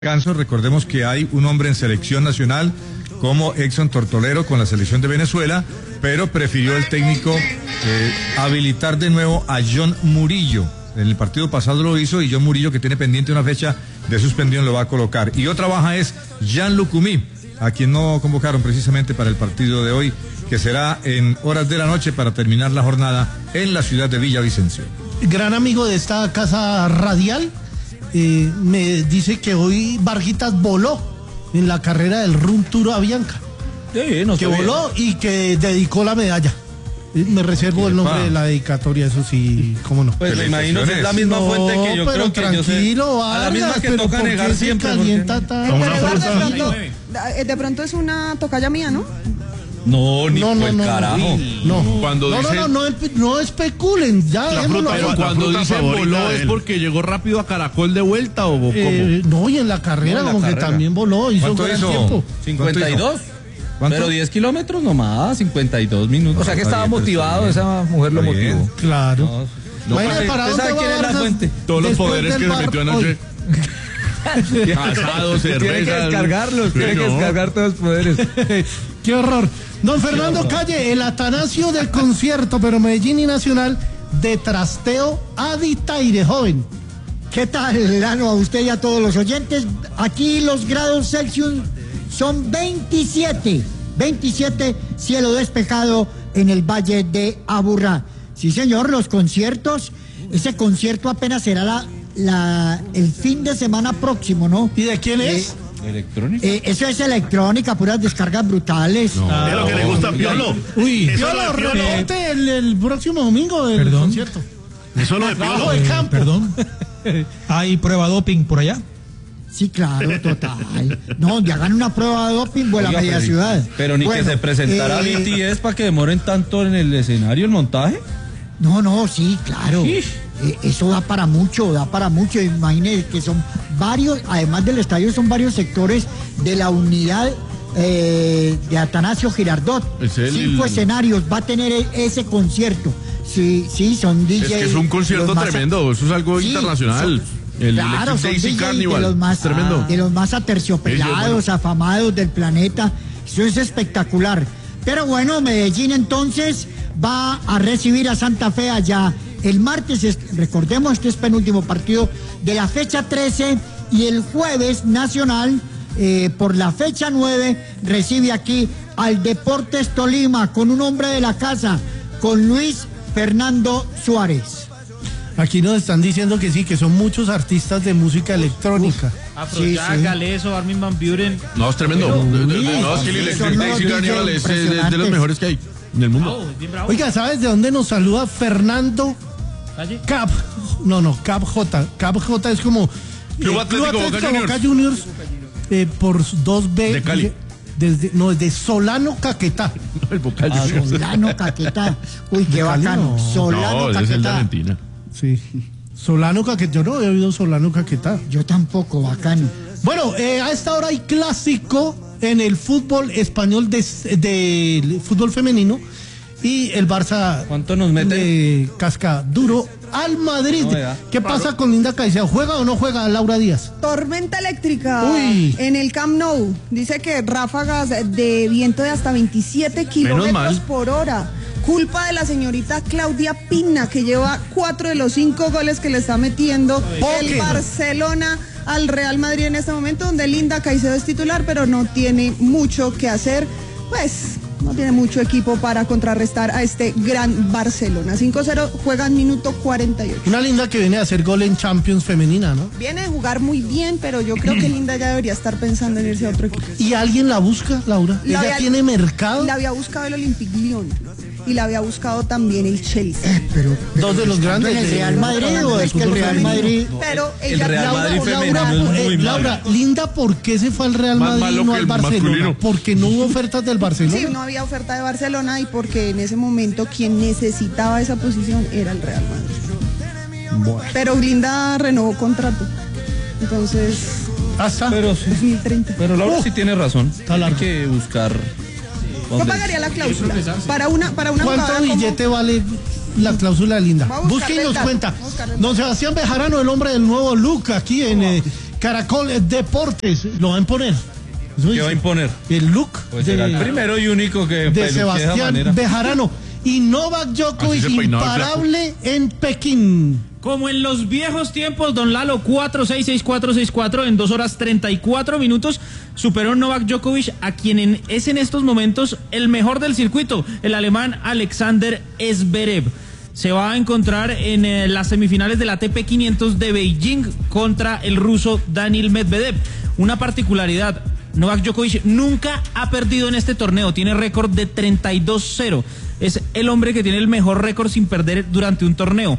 Ganso, recordemos que hay un hombre en selección nacional como Exxon Tortolero con la selección de Venezuela, pero prefirió el técnico habilitar de nuevo a John Murillo. En el partido pasado lo hizo y John Murillo, que tiene pendiente una fecha de suspensión, lo va a colocar. Y otra baja es Jean Lucumí, a quien no convocaron precisamente para el partido de hoy, que será en horas de la noche para terminar la jornada en la ciudad de Villavicencio. Gran amigo de esta casa radial. Me dice que hoy Vargitas voló en la carrera del Run Tour Avianca. Sí, no que voló y que dedicó la medalla. Me reservo el nombre de la dedicatoria, eso sí, cómo no. Pues me imagino que es la misma fuente que yo creo que yo sé. Vargas, a la misma que toca negar siempre. De pronto es una tocaya mía, ¿no? No, ni por el carajo. No especulen, ya. Pero cuando dice voló es porque llegó rápido a Caracol de vuelta o cómo. No, y en la carrera como que también voló, hizo gran tiempo. 52. Pero 10 kilómetros nomás, 52 minutos. O sea que estaba motivado, esa mujer lo motivó. Claro. ¿Sabe quién es la fuente? Todos los poderes que se metió anoche. Asado, cerveza. Tiene que descargarlos, tiene que descargar todos los poderes. Qué horror. Don Fernando Calle, el Atanasio del concierto, pero Medellín y Nacional, de trasteo Aditaire, joven. ¿Qué tal, Lano? A usted y a todos los oyentes. Aquí los grados Celsius son 27, cielo despejado en el Valle de Aburrá. Sí, señor, los conciertos, ese concierto apenas será el fin de semana próximo, ¿no? ¿Y de quién es? ¿Electrónica? Eso es electrónica, puras descargas brutales. No. Es lo que le gusta a Piolo. Uy, Piolo, reporte el próximo domingo del concierto. Eso lo de Piolo. De campo. Perdón. ¿Hay prueba doping por allá? Sí, claro, total. No, donde hagan una prueba de doping, vuela media ciudad. Pero ni que se presentara BTS para que demoren tanto en el escenario el montaje. No, sí, claro. Eso da para mucho. Imagínense que son varios, además del estadio, son varios sectores de la unidad de Atanasio Girardot. 5 escenarios va a tener ese concierto. Sí, son DJs. Es que es un concierto tremendo, eso es algo internacional. Claro, son DJs Carnival, de los más aterciopelados, afamados del planeta. Eso es espectacular. Pero bueno, Medellín entonces va a recibir a Santa Fe allá el martes. Recordemos, este es penúltimo partido de la fecha 13, y el jueves Nacional, por la fecha 9, recibe aquí al Deportes Tolima con un hombre de la casa, con Luis Fernando Suárez. Aquí nos están diciendo que sí, que son muchos artistas de música electrónica. Afrojack, Galeso, Armin van Buren. No, es tremendo. No, es que el Electric Daisy Carnival es de los mejores que hay en el mundo. Oiga, ¿sabes de dónde nos saluda Fernando Cap? Cap J es como Club Atlético Boca Juniors, por 2B de Cali. Desde Solano Caquetá. El Boca Juniors. Solano Caquetá. Uy, qué bacano. Solano Caquetá. Es el de Argentina. Sí. Solano Caquetá. Yo no había oído Solano Caquetá. Yo tampoco, bacano. Bueno, a esta hora hay clásico en el fútbol español del fútbol femenino, y el Barça. ¿Cuánto nos mete? Casca duro al Madrid. ¿Qué pasa con Linda Caicedo? ¿Juega o no juega Laura Díaz? Tormenta eléctrica en el Camp Nou. Dice que ráfagas de viento de hasta 27 kilómetros por hora. Culpa de la señorita Claudia Pina, que lleva 4 de los 5 goles que le está metiendo el Barcelona al Real Madrid en este momento, donde Linda Caicedo es titular, pero no tiene mucho que hacer. Pues no tiene mucho equipo para contrarrestar a este gran Barcelona. 5-0, juega en minuto 48. Una Linda que viene a hacer gol en Champions femenina, ¿no? Viene a jugar muy bien, pero yo creo que Linda ya debería estar pensando en irse a otro equipo. ¿Y alguien la busca, Laura? ¿Ella tiene mercado? La había buscado el Olympique Lyon y la había buscado también el Chelsea. Pero dos de los grandes. ¿El Real Madrid o es que el Real Madrid? Pero el Real Madrid femenino es muy Laura, Linda, ¿por qué se fue al Real Madrid y no al Barcelona? Masculino. Porque no hubo ofertas del Barcelona. Sí, no había oferta de Barcelona, y porque en ese momento quien necesitaba esa posición era el Real Madrid. Bueno. Pero Linda renovó contrato. Entonces, pero sí, 2030. Pero Laura sí tiene razón. Hay que buscar. ¿Cuánto pagaría la cláusula? Para una ¿Cuánto billete vale la cláusula de Linda? Busque y nos cuenta. Don Sebastián Bejarano, el hombre del nuevo look aquí en Caracol Deportes lo va a imponer. ¿Qué va a imponer? El look pues será el primero y único que de Sebastián Bejarano. Y Novak Djokovic imparable en Pekín. Como en los viejos tiempos, don Lalo, 4-6-6-4-6-4 en 2 horas 34 minutos, superó Novak Djokovic a quien es en estos momentos el mejor del circuito, el alemán Alexander Zverev. Se va a encontrar en las semifinales del ATP 500 de Beijing contra el ruso Daniil Medvedev. Una particularidad, Novak Djokovic nunca ha perdido en este torneo, tiene récord de 32-0. Es el hombre que tiene el mejor récord sin perder durante un torneo.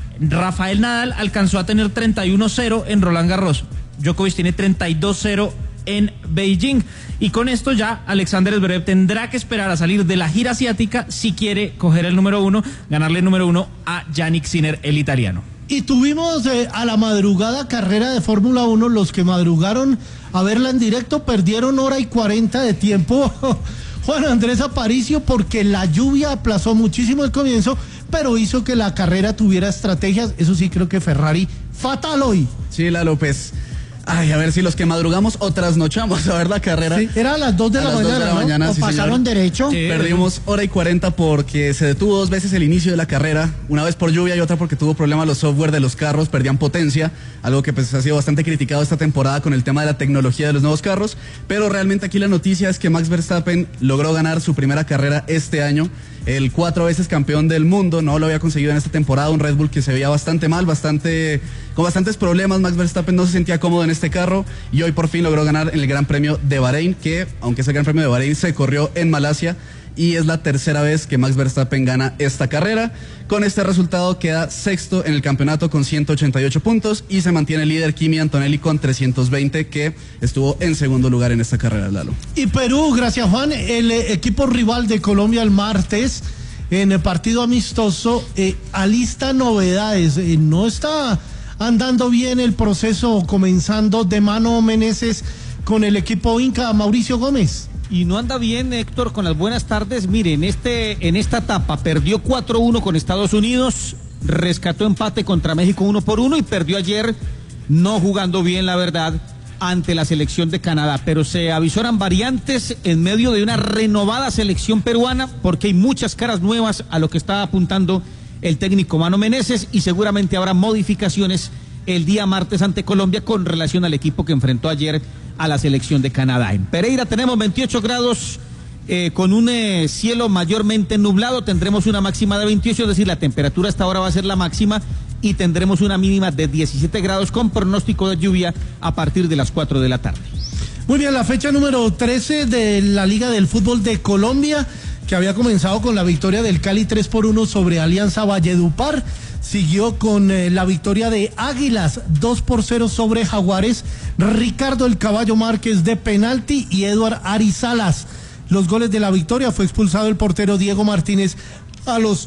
Rafael Nadal alcanzó a tener 31-0 en Roland Garros. Djokovic tiene 32-0 en Beijing. Y con esto ya Alexander Zverev tendrá que esperar a salir de la gira asiática si quiere coger el número 1, ganarle el número 1 a Yannick Sinner, el italiano. Y tuvimos a la madrugada carrera de Fórmula 1. Los que madrugaron a verla en directo perdieron 1:40 de tiempo. Juan Andrés Aparicio, porque la lluvia aplazó muchísimo el comienzo, pero hizo que la carrera tuviera estrategias. Eso sí, creo que Ferrari fatal hoy. Sí, Lalo, pues, ay, a ver si los que madrugamos o trasnochamos a ver la carrera. Sí, era a las 2 de la mañana, ¿no? ¿O sí, pasaron señor. derecho? Sí, perdimos 1:40 porque se detuvo 2 veces el inicio de la carrera, una vez por lluvia y otra porque tuvo problemas los software de los carros, perdían potencia, algo que pues ha sido bastante criticado esta temporada con el tema de la tecnología de los nuevos carros, pero realmente aquí la noticia es que Max Verstappen logró ganar su primera carrera este año. El 4 veces campeón del mundo, no lo había conseguido en esta temporada, un Red Bull que se veía bastante mal, con bastantes problemas. Max Verstappen no se sentía cómodo en este carro y hoy por fin logró ganar en el Gran Premio de Bahrein, que aunque es el Gran Premio de Bahrein se corrió en Malasia y es la tercera vez que Max Verstappen gana esta carrera. Con este resultado queda sexto en el campeonato con 188 puntos y se mantiene líder Kimi Antonelli con 320, que estuvo en segundo lugar en esta carrera, Lalo. Y Perú, gracias Juan, el equipo rival de Colombia el martes en el partido amistoso alista novedades. No está andando bien el proceso comenzando de Mano Meneses con el equipo Inca, Mauricio Gómez. Y no anda bien, Héctor, con las buenas tardes. Mire, en esta etapa perdió 4-1 con Estados Unidos, rescató empate contra México 1-1 y perdió ayer, no jugando bien, la verdad, ante la selección de Canadá. Pero se avisoran variantes en medio de una renovada selección peruana, porque hay muchas caras nuevas a lo que está apuntando el técnico Mano Meneses, y seguramente habrá modificaciones el día martes ante Colombia con relación al equipo que enfrentó ayer a la selección de Canadá. En Pereira tenemos 28 grados con un cielo mayormente nublado, tendremos una máxima de 28, es decir, la temperatura hasta ahora va a ser la máxima, y tendremos una mínima de 17 grados con pronóstico de lluvia a partir de las 4 de la tarde. Muy bien, la fecha número 13 de la Liga del Fútbol de Colombia, que había comenzado con la victoria del Cali 3-1 sobre Alianza Valledupar, siguió con la victoria de Águilas 2-0 sobre Jaguares, Ricardo el Caballo Márquez de penalti y Eduard Arizalas. Los goles de la victoria: fue expulsado el portero Diego Martínez a los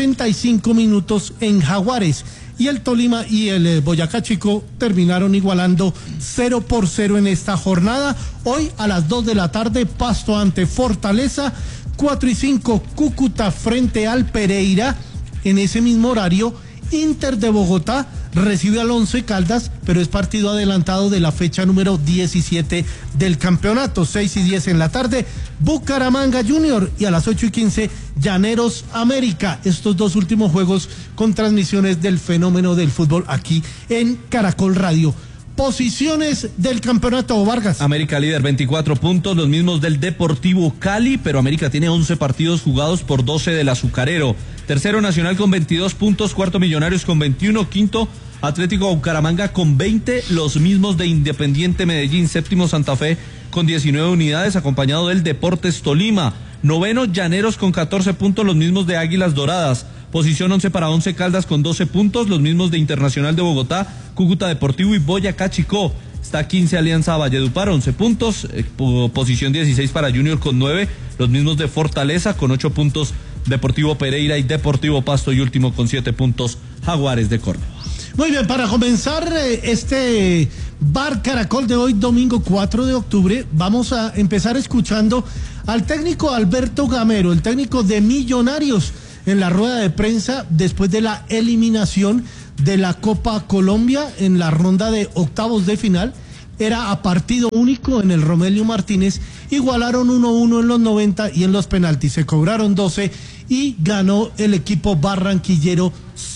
85 minutos en Jaguares, y el Tolima y el Boyacá Chico terminaron igualando 0-0 en esta jornada. Hoy a las 2 de la tarde, Pasto ante Fortaleza, 4:05 Cúcuta frente al Pereira. En ese mismo horario, Inter de Bogotá recibe al Once Caldas, pero es partido adelantado de la fecha número 17 del campeonato. 6:10 en la tarde, Bucaramanga Junior, y a las 8:15 Llaneros América. Estos dos últimos juegos con transmisiones del fenómeno del fútbol aquí en Caracol Radio. Posiciones del campeonato, Vargas. América líder, 24 puntos, los mismos del Deportivo Cali, pero América tiene 11 partidos jugados por 12 del Azucarero. Tercero Nacional con 22 puntos, cuarto Millonarios con 21, quinto Atlético Bucaramanga con 20, los mismos de Independiente Medellín. Séptimo Santa Fe con 19 unidades, acompañado del Deportes Tolima. Noveno Llaneros con 14 puntos, los mismos de Águilas Doradas. Posición 11 para Once Caldas con 12 puntos, los mismos de Internacional de Bogotá, Cúcuta Deportivo y Boyacá Chico. Está 15 Alianza Valledupar, 11 puntos. Posición 16 para Junior con 9, los mismos de Fortaleza con 8 puntos, Deportivo Pereira y Deportivo Pasto, y último con 7 puntos, Jaguares de Córdoba. Muy bien, para comenzar este Bar Caracol de hoy, domingo 4 de octubre, vamos a empezar escuchando al técnico Alberto Gamero, el técnico de Millonarios, en la rueda de prensa después de la eliminación de la Copa Colombia en la ronda de octavos de final, era a partido único en el Romelio Martínez, igualaron 1-1 en los 90 y en los penaltis se cobraron 12 y ganó el equipo barranquillero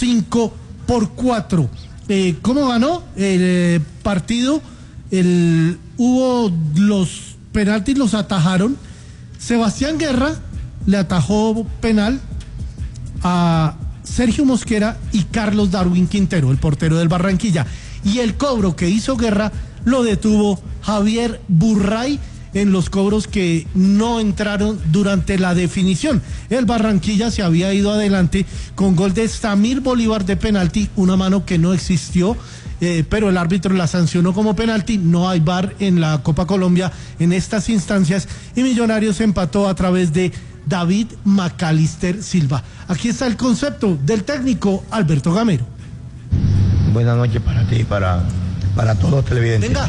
5-4. ¿Cómo ganó el partido? Hubo los penaltis, los atajaron. Sebastián Guerra le atajó penal a Sergio Mosquera y Carlos Darwin Quintero, el portero del Barranquilla. Y el cobro que hizo Guerra lo detuvo Javier Burray en los cobros que no entraron durante la definición. El Barranquilla se había ido adelante con gol de Samir Bolívar de penalti, una mano que no existió, pero el árbitro la sancionó como penalti. No hay VAR en la Copa Colombia en estas instancias y Millonarios empató a través de David Macalister Silva. Aquí está el concepto del técnico Alberto Gamero. Buenas noches para ti y para todos los televidentes. Venga.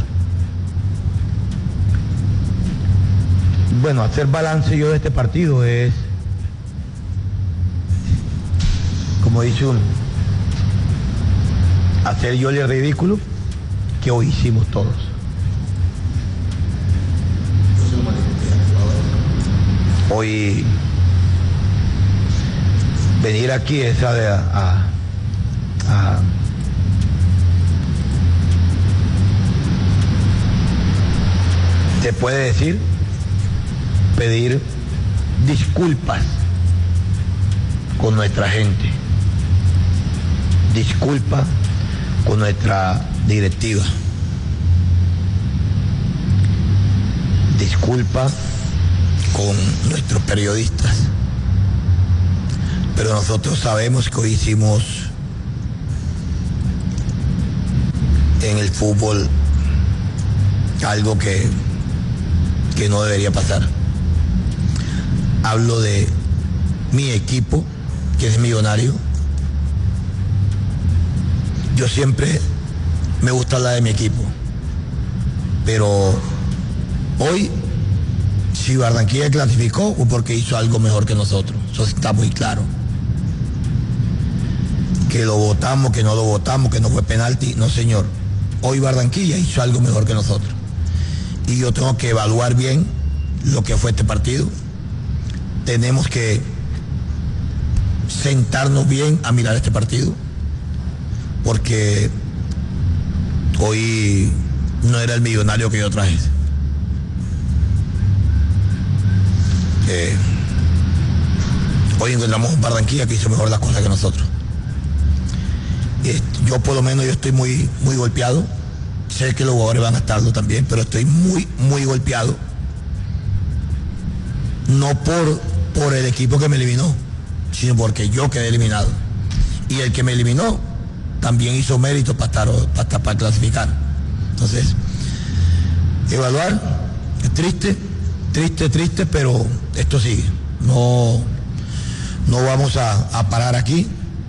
Bueno, hacer balance yo de este partido es, como dice uno, hacer yo el ridículo que hoy hicimos todos. Hoy venir aquí es se puede decir, pedir disculpas con nuestra gente, disculpas con nuestra directiva, disculpas con nuestros periodistas, pero nosotros sabemos que hoy hicimos en el fútbol algo que no debería pasar. Hablo de mi equipo, que es Millonario. Yo siempre me gusta hablar de mi equipo, pero hoy, si Barranquilla clasificó, fue porque hizo algo mejor que nosotros. Eso está muy claro. Que lo votamos, que no lo votamos, que no fue penalti. No, señor. Hoy Barranquilla hizo algo mejor que nosotros. Y yo tengo que evaluar bien lo que fue este partido. Tenemos que sentarnos bien a mirar este partido, porque hoy no era el Millonario que yo traje. Hoy encontramos un Barranquilla que hizo mejor las cosas que nosotros. Yo por lo menos yo estoy muy golpeado. Sé que los jugadores van a estarlo también, pero estoy muy golpeado. No por el equipo que me eliminó, sino porque yo quedé eliminado. Y el que me eliminó también hizo mérito para clasificar. Entonces, evaluar, es triste, pero esto sigue. No vamos a parar aquí.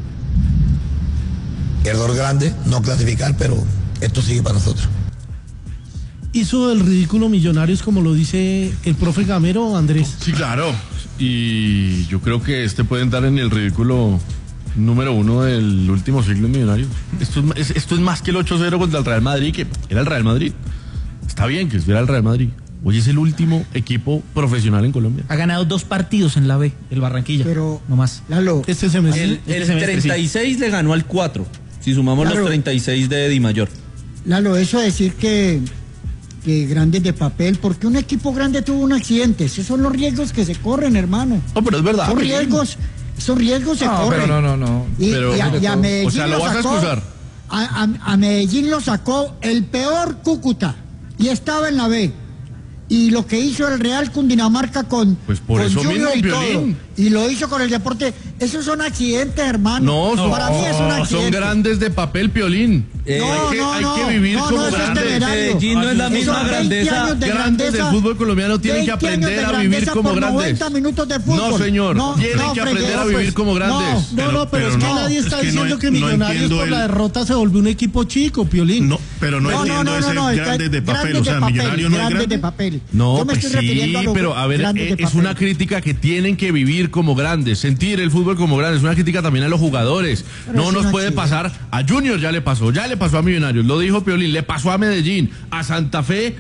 Error grande, no clasificar, pero esto sigue para nosotros. ¿Hizo el ridículo Millonarios como lo dice el profe Gamero, Andrés? Sí, claro. Y yo creo que puede entrar en el ridículo número 1 del último siglo Millonarios. Esto es más que el 8-0 contra el Real Madrid, que era el Real Madrid. Está bien que estuviera el Real Madrid. Hoy es el último equipo profesional en Colombia. Ha ganado 2 partidos en la B, el Barranquilla. Pero, no más. Lalo, este semestre. El 36 le ganó al 4. Si sumamos los 36 de Di Mayor. Lalo, eso de decir que grandes de papel, porque un equipo grande tuvo un accidente. Esos son los riesgos que se corren, hermano. No, pero es verdad. Esos riesgos se corren. Pero no. Y a Medellín, o sea, lo vas a excusar. A Medellín lo sacó el peor Cúcuta y estaba en la B. Y lo que hizo el Real Cundinamarca con Junior y todo, y lo hizo con el Deporte, esos son accidentes, hermano. Para mí es un accidente. Son grandes de papel, Piolín. Hay que vivir como grandes. Medellín no es la misma grandeza. Grandes del fútbol colombiano tienen que aprender a vivir como grandes. 90 minutos de fútbol. No, señor. Tienen que aprender a vivir como grandes. Pero es que nadie está diciendo que Millonarios por la derrota se volvió un equipo chico, Piolín. No, pero no entiendo ese grandes de papel. O sea, Millonario no es grande. De papel. No, pues sí, pero a ver, es una crítica que tienen que vivir vivir como grandes, sentir el fútbol como grandes. Es una crítica también a los jugadores. Pero No nos puede pasar. A Junior ya le pasó a Millonarios, lo dijo Piolín, le pasó a Medellín, a Santa Fe,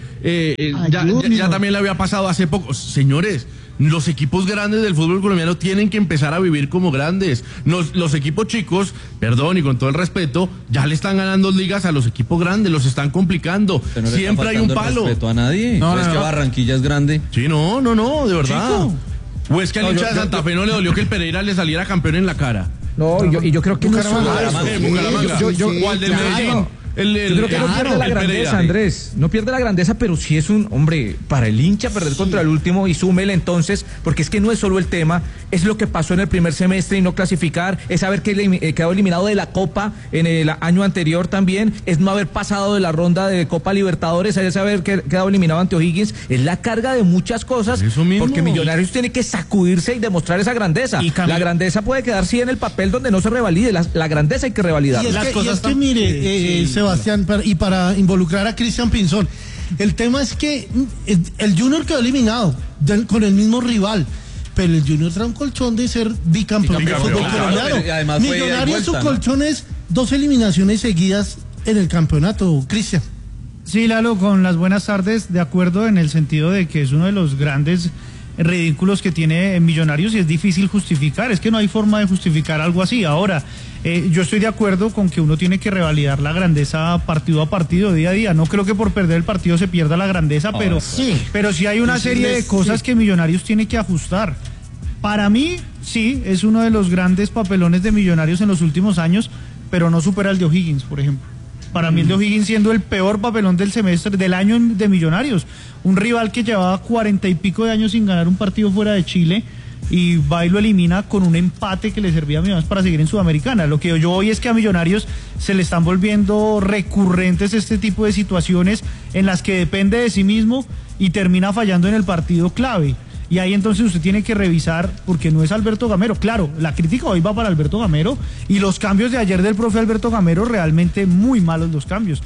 ya también le había pasado hace poco. Señores, los equipos grandes del fútbol colombiano tienen que empezar a vivir como grandes. Los equipos chicos, perdón y con todo el respeto, ya le están ganando ligas a los equipos grandes, los están complicando. No siempre hay un palo. No respeto a nadie. No, es que Barranquilla es grande. Sí, no, de verdad. Chico. ¿O es que al hincha de Santa Fe no le dolió que el Pereira le saliera campeón en la cara? No, yo creo que no es solo Bucaramanga. ¿O al del Medellín? Yo creo que no pierde la grandeza, Andrés. No pierde la grandeza, pero sí es un hombre para el hincha perder contra el último y súmele entonces, porque es que no es solo el tema, es lo que pasó en el primer semestre y no clasificar, es haber quedado eliminado de la Copa en el año anterior también, es no haber pasado de la ronda de Copa Libertadores, es haber quedado eliminado ante O'Higgins, es la carga de muchas cosas, porque Millonarios tiene que sacudirse y demostrar esa grandeza. La grandeza puede quedar sí en el papel donde no se revalide, la grandeza hay que revalidarla. Y es que mire, Sebastián, y para involucrar a Cristian Pinzón, el tema es que el Junior quedó eliminado con el mismo rival, pero el Junior trae un colchón de ser bicampeón de fútbol colombiano. Millonarios, su colchón es 2 eliminaciones seguidas en el campeonato, Cristian. Sí, Lalo, con las buenas tardes, de acuerdo en el sentido de que es uno de los grandes ridículos que tiene Millonarios y es difícil justificar, es que no hay forma de justificar algo así. Ahora, yo estoy de acuerdo con que uno tiene que revalidar la grandeza partido a partido, día a día. No creo que por perder el partido se pierda la grandeza, pero sí hay una serie de cosas que Millonarios tiene que ajustar. Para mí, sí, es uno de los grandes papelones de Millonarios en los últimos años, pero no supera el de O'Higgins, por ejemplo. Para mí el de O'Higgins siendo el peor papelón del semestre, del año de Millonarios. Un rival que llevaba 40 y pico de años sin ganar un partido fuera de Chile y va y lo elimina con un empate que le servía a Millonarios para seguir en Sudamericana. Lo que yo hoy es que a Millonarios se le están volviendo recurrentes este tipo de situaciones en las que depende de sí mismo y termina fallando en el partido clave. Y ahí entonces usted tiene que revisar, porque no es Alberto Gamero. Claro, la crítica hoy va para Alberto Gamero y los cambios de ayer del profe Alberto Gamero, realmente muy malos los cambios.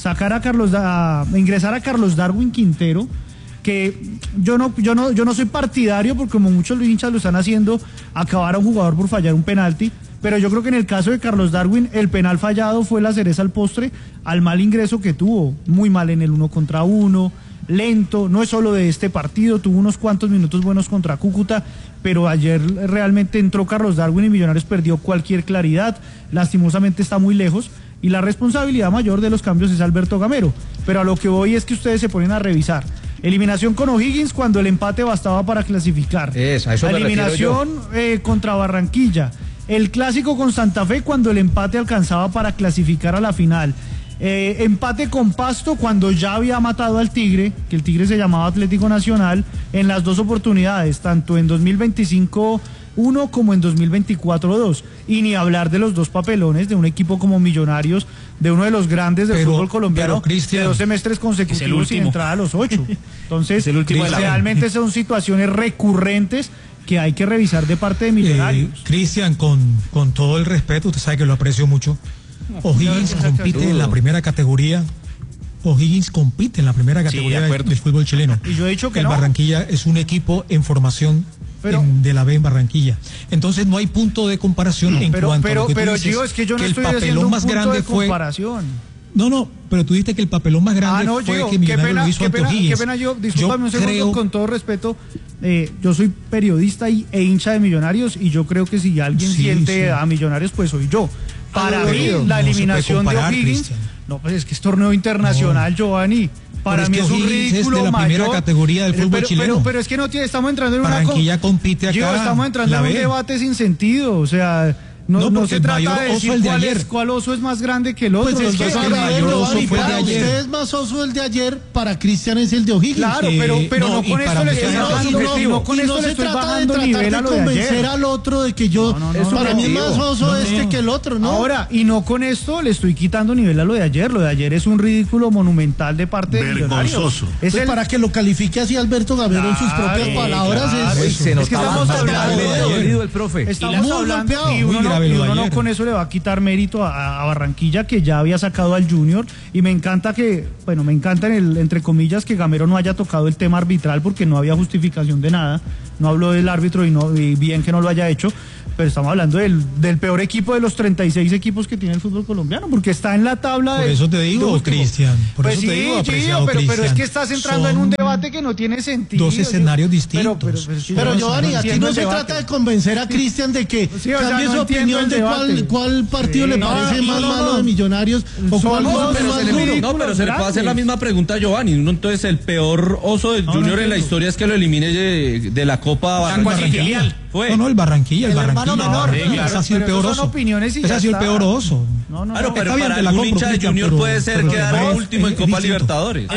Ingresar a Carlos Darwin Quintero, que yo no soy partidario, porque como muchos hinchas lo están haciendo, acabar a un jugador por fallar un penalti, pero yo creo que en el caso de Carlos Darwin, el penal fallado fue la cereza al postre al mal ingreso que tuvo, muy mal en el 1 contra 1, lento, no es solo de este partido, tuvo unos cuantos minutos buenos contra Cúcuta, pero ayer realmente entró Carlos Darwin y Millonarios perdió cualquier claridad, lastimosamente está muy lejos, y la responsabilidad mayor de los cambios es Alberto Gamero, pero a lo que voy es que ustedes se ponen a revisar. Eliminación con O'Higgins cuando el empate bastaba para clasificar. Eso la eliminación contra Barranquilla. El clásico con Santa Fe cuando el empate alcanzaba para clasificar a la final. Empate con Pasto cuando ya había matado al Tigre, que el Tigre se llamaba Atlético Nacional, en las 2 oportunidades, tanto en 2025 1 como en 2024 2. Y ni hablar de los 2 papelones de un equipo como Millonarios, de uno de los grandes del fútbol colombiano, de 2 semestres consecutivos sin entrar a los 8. Entonces, realmente son situaciones recurrentes que hay que revisar de parte de Millonarios. Cristian, con todo el respeto, usted sabe que lo aprecio mucho. O'Higgins compite en la primera categoría. O'Higgins compite en la primera categoría del fútbol chileno. Y yo he dicho que el Barranquilla es un equipo en formación de la B en Barranquilla. Entonces no hay punto de comparación en cuanto a lo que tú dices, es que yo no estoy el papelón más grande fue No, pero tú dijiste que el papelón más grande fue que Millonarios lo hizo ante O'Higgins. Qué pena, discúlpame un segundo, con todo respeto, yo soy periodista e hincha de Millonarios y yo creo que si alguien siente a Millonarios, pues soy yo. Para mí, la eliminación de O'Higgins, no, pues es que es torneo internacional, Giovanni. Para mí es un ridículo es de la primera categoría del fútbol chileno. Pero es que no estamos entrando en Barranquilla compite acá. Estamos entrando en un debate sin sentido, o sea, no se trata de decir cuál oso es más grande que el otro. Pues es que el mayor oso fue el de ayer. Usted es más oso el de ayer, para Cristian es el de O'Higgins. Claro, pero no con esto le estoy bajando, no se trata de tratar de convencer al otro de que yo, para mí es más oso que el otro, ¿no? Ahora, y no con esto le estoy quitando nivel a lo de ayer es un ridículo monumental de parte de Millonarios. Es para que lo califique así Alberto Gamero en sus propias palabras. Es que estamos hablando de el profe. Estamos hablando y uno no con eso le va a quitar mérito a Barranquilla, que ya había sacado al Junior, y me encanta entre comillas, que Gamero no haya tocado el tema arbitral porque no había justificación de nada. no hablo del árbitro y bien que no lo haya hecho, pero estamos hablando del peor equipo de los 36 equipos que tiene el fútbol colombiano, porque está en la tabla Por eso te digo, Cristian. Pues sí, Gio, pero es que estás entrando en un debate que no tiene sentido. Dos escenarios distintos. Pero Giovanni, aquí no se trata de convencer a Cristian de que cambie su opinión de cuál partido le parece más malo de Millonarios o cuál más duro. No, pero se le puede hacer la misma pregunta a Giovanni. Entonces, el peor oso del Junior en la historia es que lo elimine de la Copa Barranquilla. No, el Barranquilla. Menor, ese ha sido el peor oso. Ese ha sido el peor oso. Claro, pero para algún hincha de Junior puede ser quedar último en Copa Libertadores.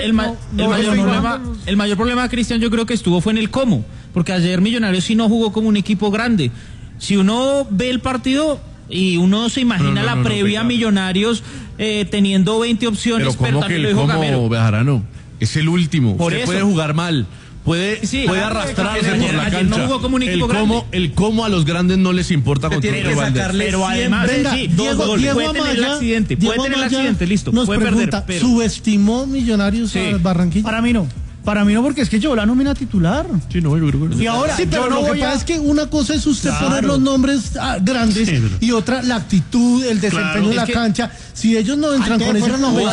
El mayor problema, Cristian, yo creo que fue en el cómo, porque ayer Millonarios sí no jugó como un equipo grande. Si uno ve el partido y uno se imagina la previa Millonarios teniendo 20 opciones, pero también lo dijo Gamero. Bejarano, es el último. Por Se eso puede jugar mal. Puede arrastrarse por la cancha. No jugó como un equipo el cómo a los grandes no les importa con tiene que sacarle. Pero además, puede tener el accidente, listo. Nos puede pregunta, perder. ¿subestimó Millonarios a Barranquilla? Para mí no, porque es que llevó la nómina titular. Sí, no, yo creo que no. Y ahora, sí, pero lo que pasa es que una cosa es usted poner los nombres grandes y otra la actitud, el desempeño en la cancha. Si ellos no entran con esos nombres,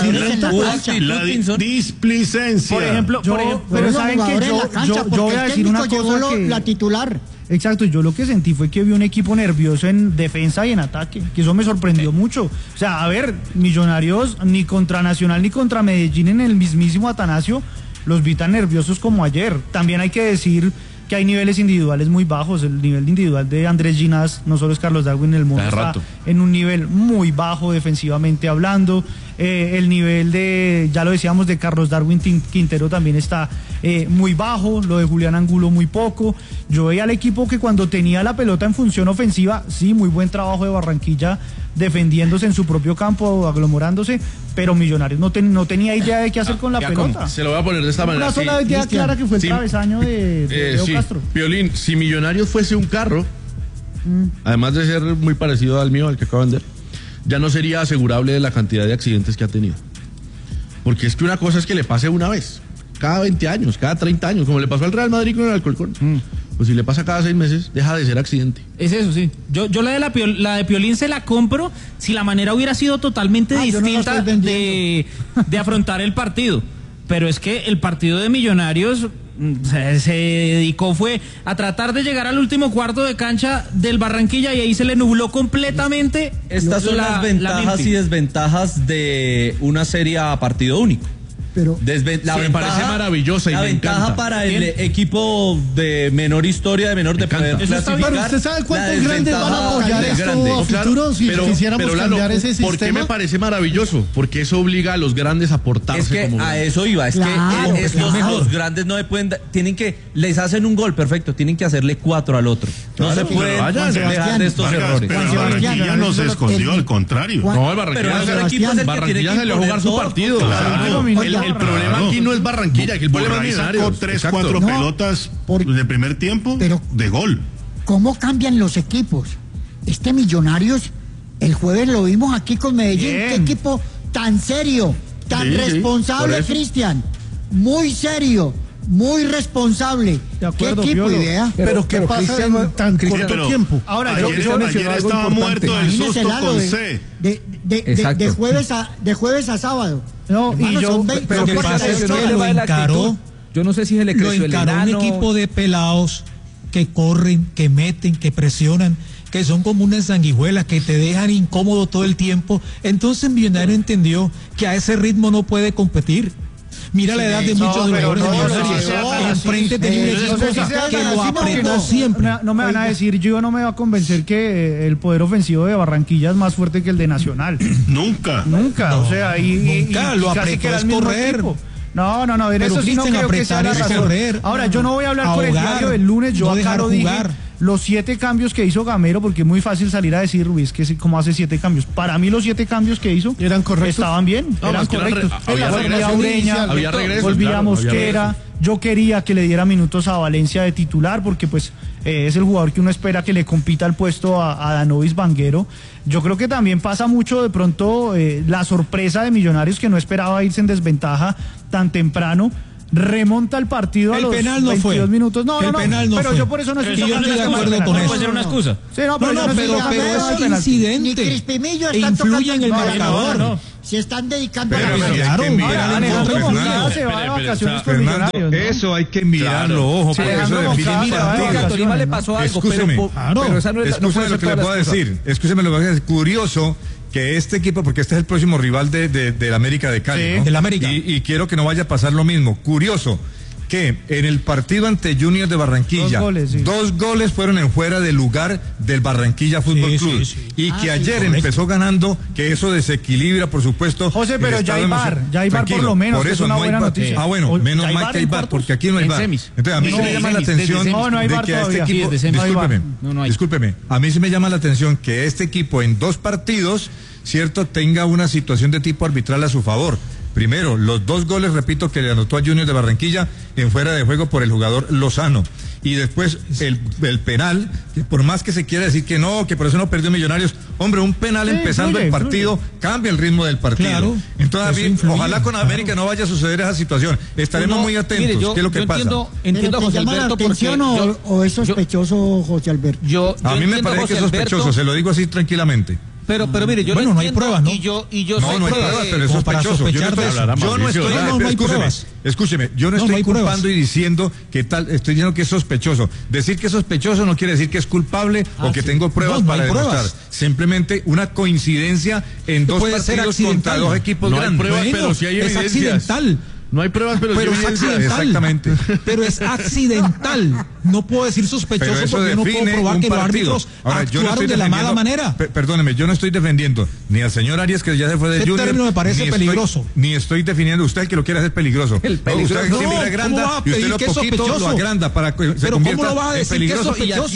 la displicencia. Por ejemplo, pero saben que yo voy a decir una cosa que la titular. Exacto, yo lo que sentí fue que vi un equipo nervioso en defensa y en ataque, que eso me sorprendió mucho. O sea, a ver, Millonarios ni contra Nacional ni contra Medellín en el mismísimo Atanasio los vi tan nerviosos como ayer. También hay que decir que hay niveles individuales muy bajos. El nivel individual de Andrés Ginás, no solo es Carlos Darwin, el mundo está en un nivel muy bajo defensivamente hablando. El nivel de, ya lo decíamos, de Carlos Darwin Quintero también está muy bajo, lo de Julián Angulo muy poco. Yo veía al equipo que cuando tenía la pelota en función ofensiva, sí, muy buen trabajo de Barranquilla defendiéndose en su propio campo, aglomerándose, pero Millonarios no tenía idea de qué hacer con la pelota. Se lo voy a poner de esta manera. Una sola idea clara que fue el travesaño de Leo Castro. Piolín, si Millonarios fuese un carro, además de ser muy parecido al mío, al que acabo de vender, ya no sería asegurable de la cantidad de accidentes que ha tenido. Porque es que una cosa es que le pase una vez, cada 20 años, cada 30 años, como le pasó al Real Madrid con el Alcorcón. Pues si le pasa cada 6 meses, deja de ser accidente. Es eso, sí. Yo la de Piolín se la compro si la manera hubiera sido totalmente distinta de afrontar el partido. Pero es que el partido de Millonarios se dedicó fue a tratar de llegar al último cuarto de cancha del Barranquilla y ahí se le nubló completamente. Estas son las ventajas y desventajas de una serie a partido único. Pero me parece maravillosa y la me ventaja encanta. para el equipo de menor historia, de menor de poder clasificar. Pero usted sabe cuántos grandes van a apoyar esto a futuro si quisiéramos cambiar ese sistema. ¿Por qué me parece maravilloso? Porque eso obliga a los grandes a portarse. Es que como a eso iba, es que los grandes no pueden, les hacen un gol, perfecto, tienen que hacerle 4 al otro. No se pueden dejar de estos errores. Pero el Barranquilla no se escondió, al contrario. No, el Barranquilla salió a jugar su partido. El problema aquí no es Barranquilla, que el problema es Millonarios. Sacó 3-4 pelotas de primer tiempo de gol. ¿Cómo cambian los equipos? Millonarios, el jueves lo vimos aquí con Medellín. Qué equipo tan serio, tan responsable, Cristian. Muy serio, muy responsable. De acuerdo, ¿qué equipo, idea? Pero ¿qué pasa en tan corto tiempo? Ahora, ayer estaba muerto el susto con C. De jueves a sábado. No, y yo, pero que pasa es que lo encaró. Yo no sé si se le creció el enano. Un equipo de pelados que corren, que meten, que presionan, que son como unas sanguijuelas que te dejan incómodo todo el tiempo. Entonces Millonario entendió que a ese ritmo no puede competir. Mira la edad de muchos de los jugadores de Millonarios. Enfrente tenía un equipo que lo apretó siempre. No me van a decir, yo no me va a convencer que el poder ofensivo de Barranquilla es más fuerte que el de Nacional. Nunca. O sea, nunca lo casi que apretó es correr. No, en eso sí no creo que sea la razón. Ahora, yo no voy a hablar por el diario del lunes, yo acá lo dije. Los 7 cambios que hizo Gamero, porque es muy fácil salir a decir, Luis, que como hace 7 cambios. Para mí los 7 cambios que hizo eran correctos, estaban bien, eran correctos. Había regreso, volvía a Mosquera. Yo quería que le diera minutos a Valencia de titular, porque pues es el jugador que uno espera que le compita el puesto a Danovis Vanguero. Yo creo que también pasa mucho de pronto la sorpresa de Millonarios, que no esperaba irse en desventaja tan temprano. remonta el partido a los 22 minutos. No, pero yo por eso no estoy de acuerdo con eso. Puede ser una excusa. Sí, pero es incidente. Crispimillo Influye en el marcador. Se están dedicando a Fernando, eso hay que mirarlo, ojo, porque eso define a Tolima le pasó algo, pero esa no es lo que le puedo decir. Escúcheme lo que voy a decir. Curioso que este equipo, porque este es el próximo rival del América de Cali, ¿no? Del América. Y quiero que no vaya a pasar lo mismo. Curioso que en el partido ante Junior de Barranquilla, dos goles fueron en fuera de lugar del Barranquilla Fútbol Club. Y que ayer empezó ganando, que eso desequilibra, por supuesto. José, pero ya hay VAR por lo menos. Por eso no hay VAR. Bueno, menos mal que hay VAR, porque aquí no hay VAR. Entonces a mí sí me llama la atención de que a este equipo, discúlpeme, a mí sí me llama la atención que este equipo en 2 partidos, cierto, tenga una situación de tipo arbitral a su favor. Primero, los 2 goles, repito, que le anotó a Junior de Barranquilla en fuera de juego por el jugador Lozano. Y después el penal, que por más que se quiera decir que no, que por eso no perdió Millonarios, hombre, un penal empezando el partido cambia el ritmo del partido. Claro, entonces, ojalá con América no vaya a suceder esa situación. Estaremos muy atentos. Mire, ¿qué es lo que pasa? Entiendo a José Alberto porque o es sospechoso José Alberto. A mí me parece que es sospechoso, se lo digo así tranquilamente. Pero mire, yo no hay pruebas, ¿no? Y yo no hay pruebas, pero es sospechoso. Yo no estoy, escúcheme, yo no estoy culpando y diciendo que tal, estoy diciendo que es sospechoso. Decir que es sospechoso no quiere decir que es culpable o que tengo pruebas para demostrar. Simplemente una coincidencia en 2 partidos contra 2 equipos grandes. No hay pruebas, pero sí hay evidencias. Es accidental. No hay pruebas, pero es accidental. Exactamente. Pero es accidental. No puedo decir sospechoso porque no puedo probar que los árbitros actuaron de la mala manera. Perdóneme, yo no estoy defendiendo ni al señor Arias, que ya se fue de Junior. Ese término me parece peligroso. Ni estoy definiendo usted que lo quiere hacer peligroso. Usted siempre agranda y usted lo poquito lo agranda para que se convierta en peligroso.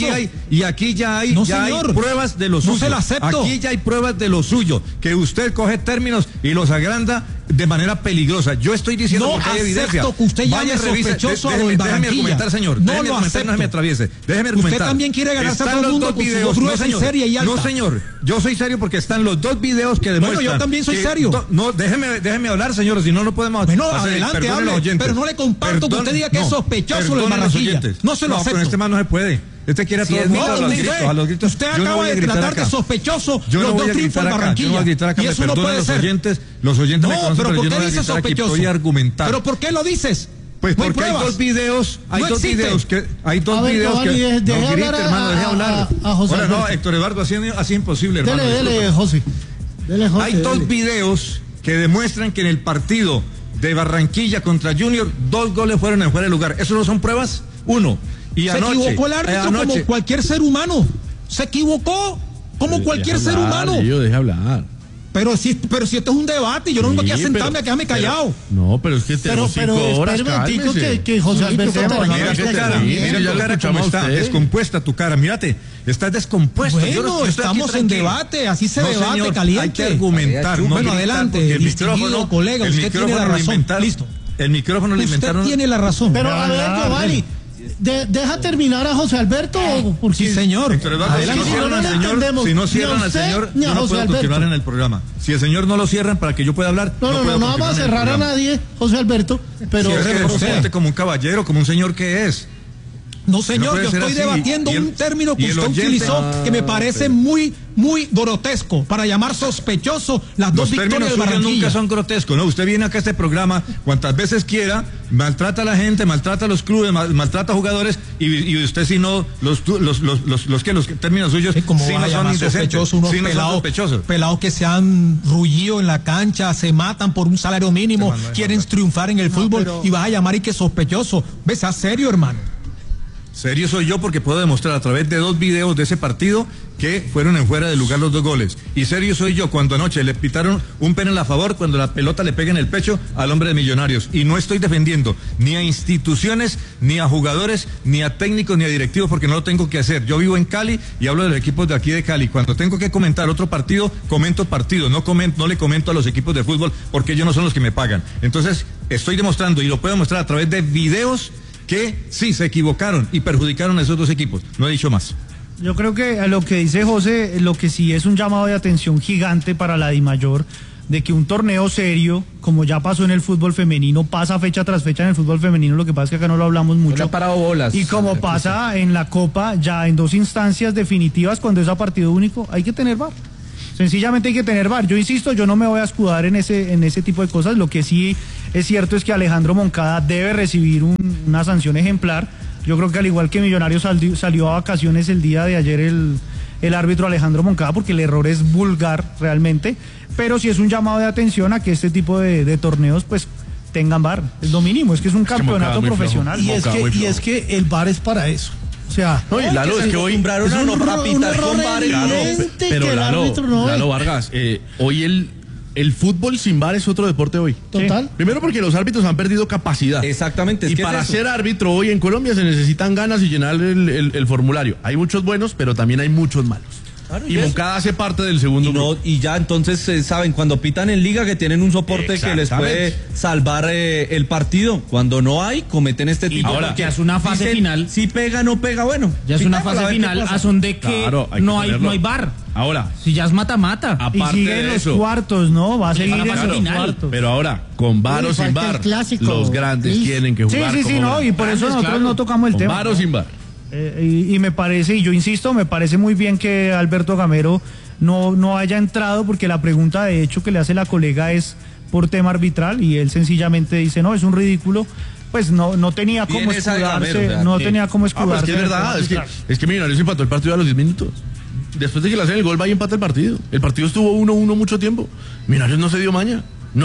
Y aquí ya hay pruebas de lo suyo. No se lo acepto. Aquí ya hay pruebas de lo suyo. Que usted coge términos y los agranda de manera peligrosa. Yo estoy diciendo porque hay evidencia. Que usted llame sospechoso a Barranquilla. Déjeme argumentar, señor. No lo acepto. No me atraviese. Déjeme argumentar. Usted también quiere ganarse a todo el mundo con su voz gruesa y seria y alta. No, señor. Yo soy serio porque están los 2 videos que demuestran. Bueno, yo también soy serio. No, déjeme hablar, señor, si no, no podemos. Bueno, adelante, hable, pero no le comparto que usted diga que es sospechoso lo de Barranquilla. No se lo acepto. Con este man no se puede. Este quiere a los gritos. Usted acaba de tratar de sospechoso los 2 triunfos en Barranquilla. Yo no voy a gritar acá, y eso no puede ser. Los oyentes me conocen, pero ¿por yo qué no voy a dices gritar aquí, sospechoso? voy a argumentar. ¿Pero por qué lo dices? Pues porque hay 2 videos, no grite, hermano, deje hablar. Ahora no, Héctor Eduardo, así imposible, hermano. Dele, José. Hay 2 videos que demuestran que en el partido de Barranquilla contra Junior 2 goles fueron en fuera de lugar. ¿Eso no son pruebas? 1. Y se equivocó el árbitro como cualquier ser humano. Se equivocó como cualquier ser humano. Yo deje hablar. Pero si esto es un debate, yo no vengo aquí a sentarme a quedarme callado. No, pero es que tenemos 5 horas. Que José Alberto. Mira tu cara cómo está, descompuesta tu cara, mírate, estás descompuesto. Bueno, estamos en debate, así se debate, caliente. Hay que argumentar. Bueno, adelante, distinguido colega, usted tiene la razón. Listo. El micrófono lo inventaron. Usted tiene la razón. Pero a ver, Giovanni, deja terminar a José Alberto. Sí, señor. Si no cierran al señor, yo no puedo continuar en el programa. Si el señor no lo cierran para que yo pueda hablar, no vamos a cerrar a nadie, José Alberto. Pero usted como un caballero, como un señor que es. No, señor, yo estoy debatiendo un término que usted utilizó que me parece muy grotesco para llamar sospechoso las 2 victorias de Barranquilla. Nunca son grotescos, ¿no? Usted viene acá a este programa cuantas veces quiera, maltrata a la gente, maltrata a los clubes, maltrata a jugadores y usted si no, los términos suyos sí, como si no son indecentes, unos pelados que se han rullido en la cancha, se matan por un salario mínimo, quieren triunfar en el fútbol y vas a llamar y que sospechoso. ¿Ves? ¿A serio, hermano? Serio soy yo porque puedo demostrar a través de 2 videos de ese partido que fueron en fuera de lugar los 2 goles. Y serio soy yo cuando anoche le pitaron un penal a favor cuando la pelota le pega en el pecho al hombre de Millonarios. Y no estoy defendiendo ni a instituciones, ni a jugadores, ni a técnicos, ni a directivos porque no lo tengo que hacer. Yo vivo en Cali y hablo de los equipos de aquí de Cali. Cuando tengo que comentar otro partido, comento partido. No le comento a los equipos de fútbol porque ellos no son los que me pagan. Entonces estoy demostrando y lo puedo demostrar a través de videos que sí se equivocaron y perjudicaron a esos 2 equipos. No he dicho más. Yo creo que a lo que dice José, lo que sí es un llamado de atención gigante para la DIMAYOR, de que un torneo serio, como ya pasó en el fútbol femenino, pasa fecha tras fecha en el fútbol femenino, lo que pasa es que acá no lo hablamos mucho. No le ha parado bolas. Y como pasa en la Copa, ya en 2 instancias definitivas, cuando es a partido único, hay que tener VAR. Sencillamente hay que tener VAR. Yo insisto, yo no me voy a escudar en ese tipo de cosas. Lo que sí es cierto es que Alejandro Moncada debe recibir una sanción ejemplar. Yo creo que al igual que Millonarios salió a vacaciones el día de ayer el árbitro Alejandro Moncada, porque el error es vulgar realmente, pero sí es un llamado de atención a que este tipo de torneos pues tengan VAR, es lo mínimo, es que es un campeonato profesional. Y es que el VAR es para eso. O sea, no, y Lalo, es que hoy acostumbraron a no para pitar con VAR. Claro, pero Lalo Vargas, hoy el fútbol sin VAR es otro deporte hoy. Total. Sí. Primero porque los árbitros han perdido capacidad. Exactamente. Y para ser árbitro hoy en Colombia se necesitan ganas y llenar el formulario. Hay muchos buenos, pero también hay muchos malos. Claro, y Moncada hace parte del segundo grupo. Y ya entonces saben, cuando pitan en liga que tienen un soporte que les puede salvar el partido. Cuando no hay, cometen este tipo. Ahora ya es una fase final. Si pega, no pega, bueno. Ya es una fase final a son de que no hay VAR. Ahora, si ya es mata-mata. Aparte y siguen los cuartos, ¿no? Va a seguir en los cuartos. Pero ahora, con VAR o sin VAR, los grandes tienen que jugar. Sí, no, y por eso nosotros no tocamos el tema. VAR o sin VAR. Y me parece, y yo insisto, me parece muy bien que Alberto Gamero no haya entrado, porque la pregunta de hecho que le hace la colega es por tema arbitral, y él sencillamente dice, no, es un ridículo. Pues no tenía cómo escudarse, tenía cómo escudarse. Pues es verdad, es que Millonarios empató el partido a los 10 minutos. Después de que le hacen el gol, va y empata el partido. El partido estuvo 1-1 mucho tiempo. Millonarios no se dio maña.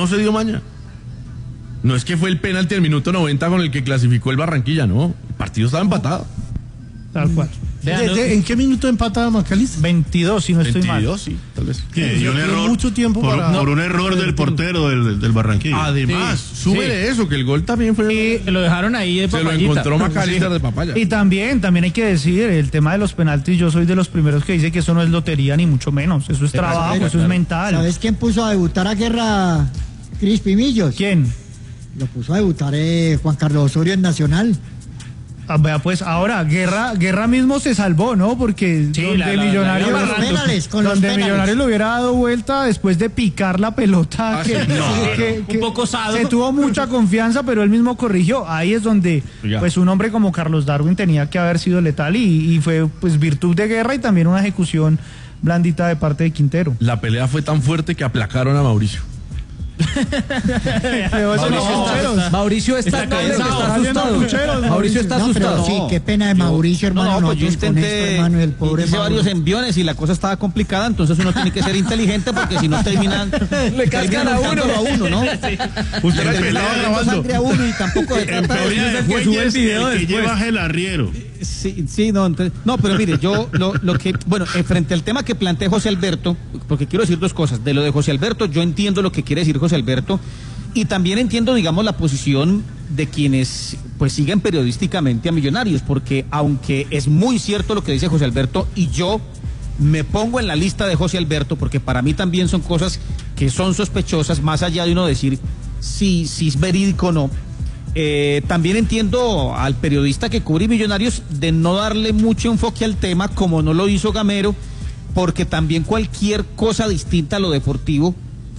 No es que fue el penalti al minuto 90 con el que clasificó el Barranquilla, no. El partido estaba empatado. Tal cual. ¿En qué minuto empata Macalister? 22, si no estoy mal. 22, sí, tal vez. Y un error, mucho tiempo por un error del portero del Barranquilla. Además, súbele eso, que el gol también fue... lo dejaron ahí de papayita. Se lo encontró Macalister de papaya. Y también hay que decir, el tema de los penaltis, yo soy de los primeros que dice que eso no es lotería, ni mucho menos. Eso es trabajo, eso es mental. ¿Sabes quién puso a debutar a Guerra Crispy Millos? ¿Quién? Lo puso a debutar Juan Carlos Osorio en Nacional. Vea, pues ahora Guerra mismo se salvó, ¿no? Porque Millonarios Millonarios le hubiera dado vuelta después de picar la pelota, un poco osado. Se tuvo mucha confianza, pero él mismo corrigió. Ahí es donde pues un hombre como Carlos Darwin tenía que haber sido letal, y fue pues virtud de Guerra y también una ejecución blandita de parte de Quintero. La pelea fue tan fuerte que aplacaron a Mauricio. Mauricio está asustado. Mauricio está asustado. Sí, qué pena de Mauricio, hermano. Pues yo intenté, el pobre hice varios enviones y la cosa estaba complicada, entonces uno tiene que ser inteligente, porque si no terminan le cascan a uno, ¿no? Usted le pelaba grabando a uno, y tampoco se trata de sube el video que lleva el arriero. Sí, no, entonces, no, pero mire, yo lo que, bueno, frente al tema que plantea José Alberto, porque quiero decir dos cosas. De lo de José Alberto, yo entiendo lo que quiere decir José Alberto, y también entiendo, digamos, la posición de quienes pues siguen periodísticamente a Millonarios, porque aunque es muy cierto lo que dice José Alberto, y yo me pongo en la lista de José Alberto, porque para mí también son cosas que son sospechosas, más allá de uno decir si es verídico o no. También entiendo al periodista que cubre Millonarios de no darle mucho enfoque al tema, como no lo hizo Gamero, porque también cualquier cosa distinta a lo deportivo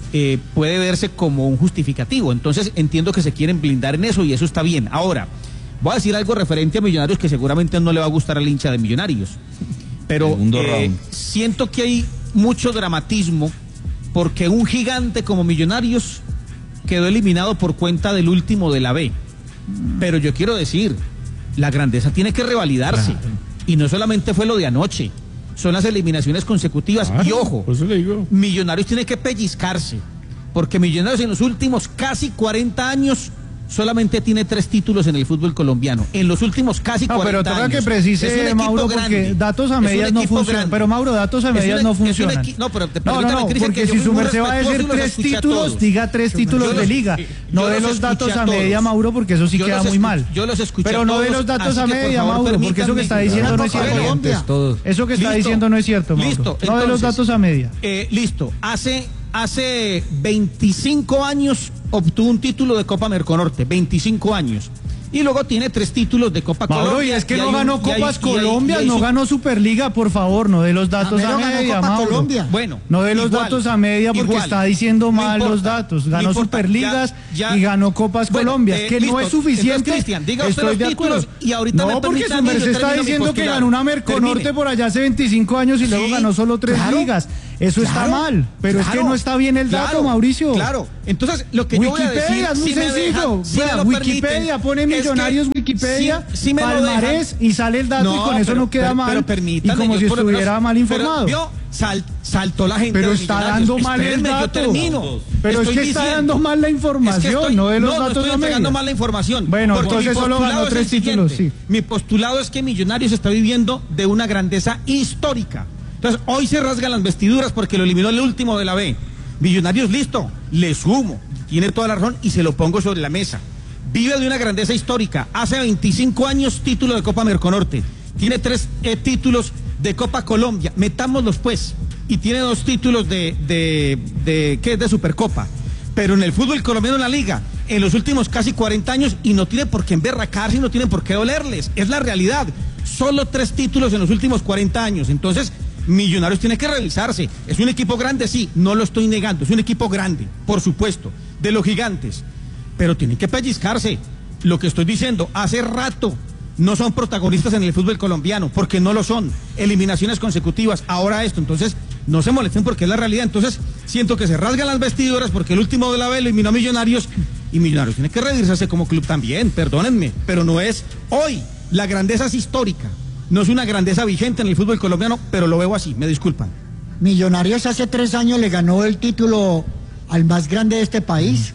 puede verse como un justificativo. Entonces entiendo que se quieren blindar en eso, y eso está bien. Ahora, voy a decir algo referente a Millonarios que seguramente no le va a gustar al hincha de Millonarios, pero siento que hay mucho dramatismo porque un gigante como Millonarios quedó eliminado por cuenta del último de la B. Pero yo quiero decir, la grandeza tiene que revalidarse, y no solamente fue lo de anoche, son las eliminaciones consecutivas. Y ojo, eso le digo. Millonarios tiene que pellizcarse, porque Millonarios en los últimos casi 40 años solamente tiene 3 títulos en el fútbol colombiano. En los últimos casi 40 años. Pero toca que precise, Mauro, porque datos a medias no funcionan. Pero Mauro, datos a medias no funcionan. No, porque si su merced va a decir 3 títulos, diga 3 títulos de liga. No de los datos a media, Mauro, porque eso sí queda muy mal. Yo los escuché. Pero no de los datos a media, Mauro, porque eso que está diciendo no es cierto. Eso que está diciendo no es cierto, Mauro. No de los datos a media. Listo. Hace 25 años obtuvo un título de Copa Merconorte, 25 años. Y luego tiene 3 títulos de Copa Colombia. Y es que no ganó Copas Colombia, no ganó Superliga, por favor, no de los datos a media, Mauro. Bueno, no de los datos a media porque está diciendo mal los datos. Ganó Superligas y ganó Copas Colombia. Que no es suficiente. Cristian, diga usted estoy los de acuerdo. Y ahorita no, porque su merced está diciendo que ganó una Merconorte por allá hace 25 años y luego ganó solo 3 ligas. Eso está mal, pero es que no está bien el dato, Mauricio. Claro, entonces lo que yo voy a decir... Wikipedia es muy sencillo. Wikipedia, pone Millonarios, Wikipedia, palmarés y sale el dato y con eso no queda mal. Y como si estuviera mal informado. Saltó la gente. Pero está dando mal el dato. Pero es que está dando mal la información, no de los datos. No, estoy entregando mal la información. Bueno, entonces solo ganó 3 títulos, sí. Mi postulado es que Millonarios está viviendo de una grandeza histórica. Entonces, hoy se rasgan las vestiduras porque lo eliminó el último de la B. Millonarios, listo, le sumo, tiene toda la razón y se lo pongo sobre la mesa. Vive de una grandeza histórica. Hace 25 años título de Copa Merconorte. Tiene 3 títulos de Copa Colombia. Metámoslos pues. Y tiene 2 títulos de Supercopa. Pero en el fútbol colombiano en la liga, en los últimos casi 40 años, y no tiene por qué emberracarse y no tiene por qué dolerles. Es la realidad. Solo 3 títulos en los últimos 40 años. Entonces, Millonarios tiene que revisarse. Es un equipo grande, sí, no lo estoy negando. Es un equipo grande, por supuesto, de los gigantes. Pero tienen que pellizcarse. Lo que estoy diciendo, hace rato no son protagonistas en el fútbol colombiano, porque no lo son. Eliminaciones consecutivas, ahora esto. Entonces, no se molesten porque es la realidad. Entonces, siento que se rasgan las vestiduras porque el último de la B eliminó a Millonarios y Millonarios tiene que revisarse como club también, perdónenme, pero no es hoy. La grandeza es histórica. No es una grandeza vigente en el fútbol colombiano, pero lo veo así, me disculpan. Millonarios hace 3 años le ganó el título al más grande de este país.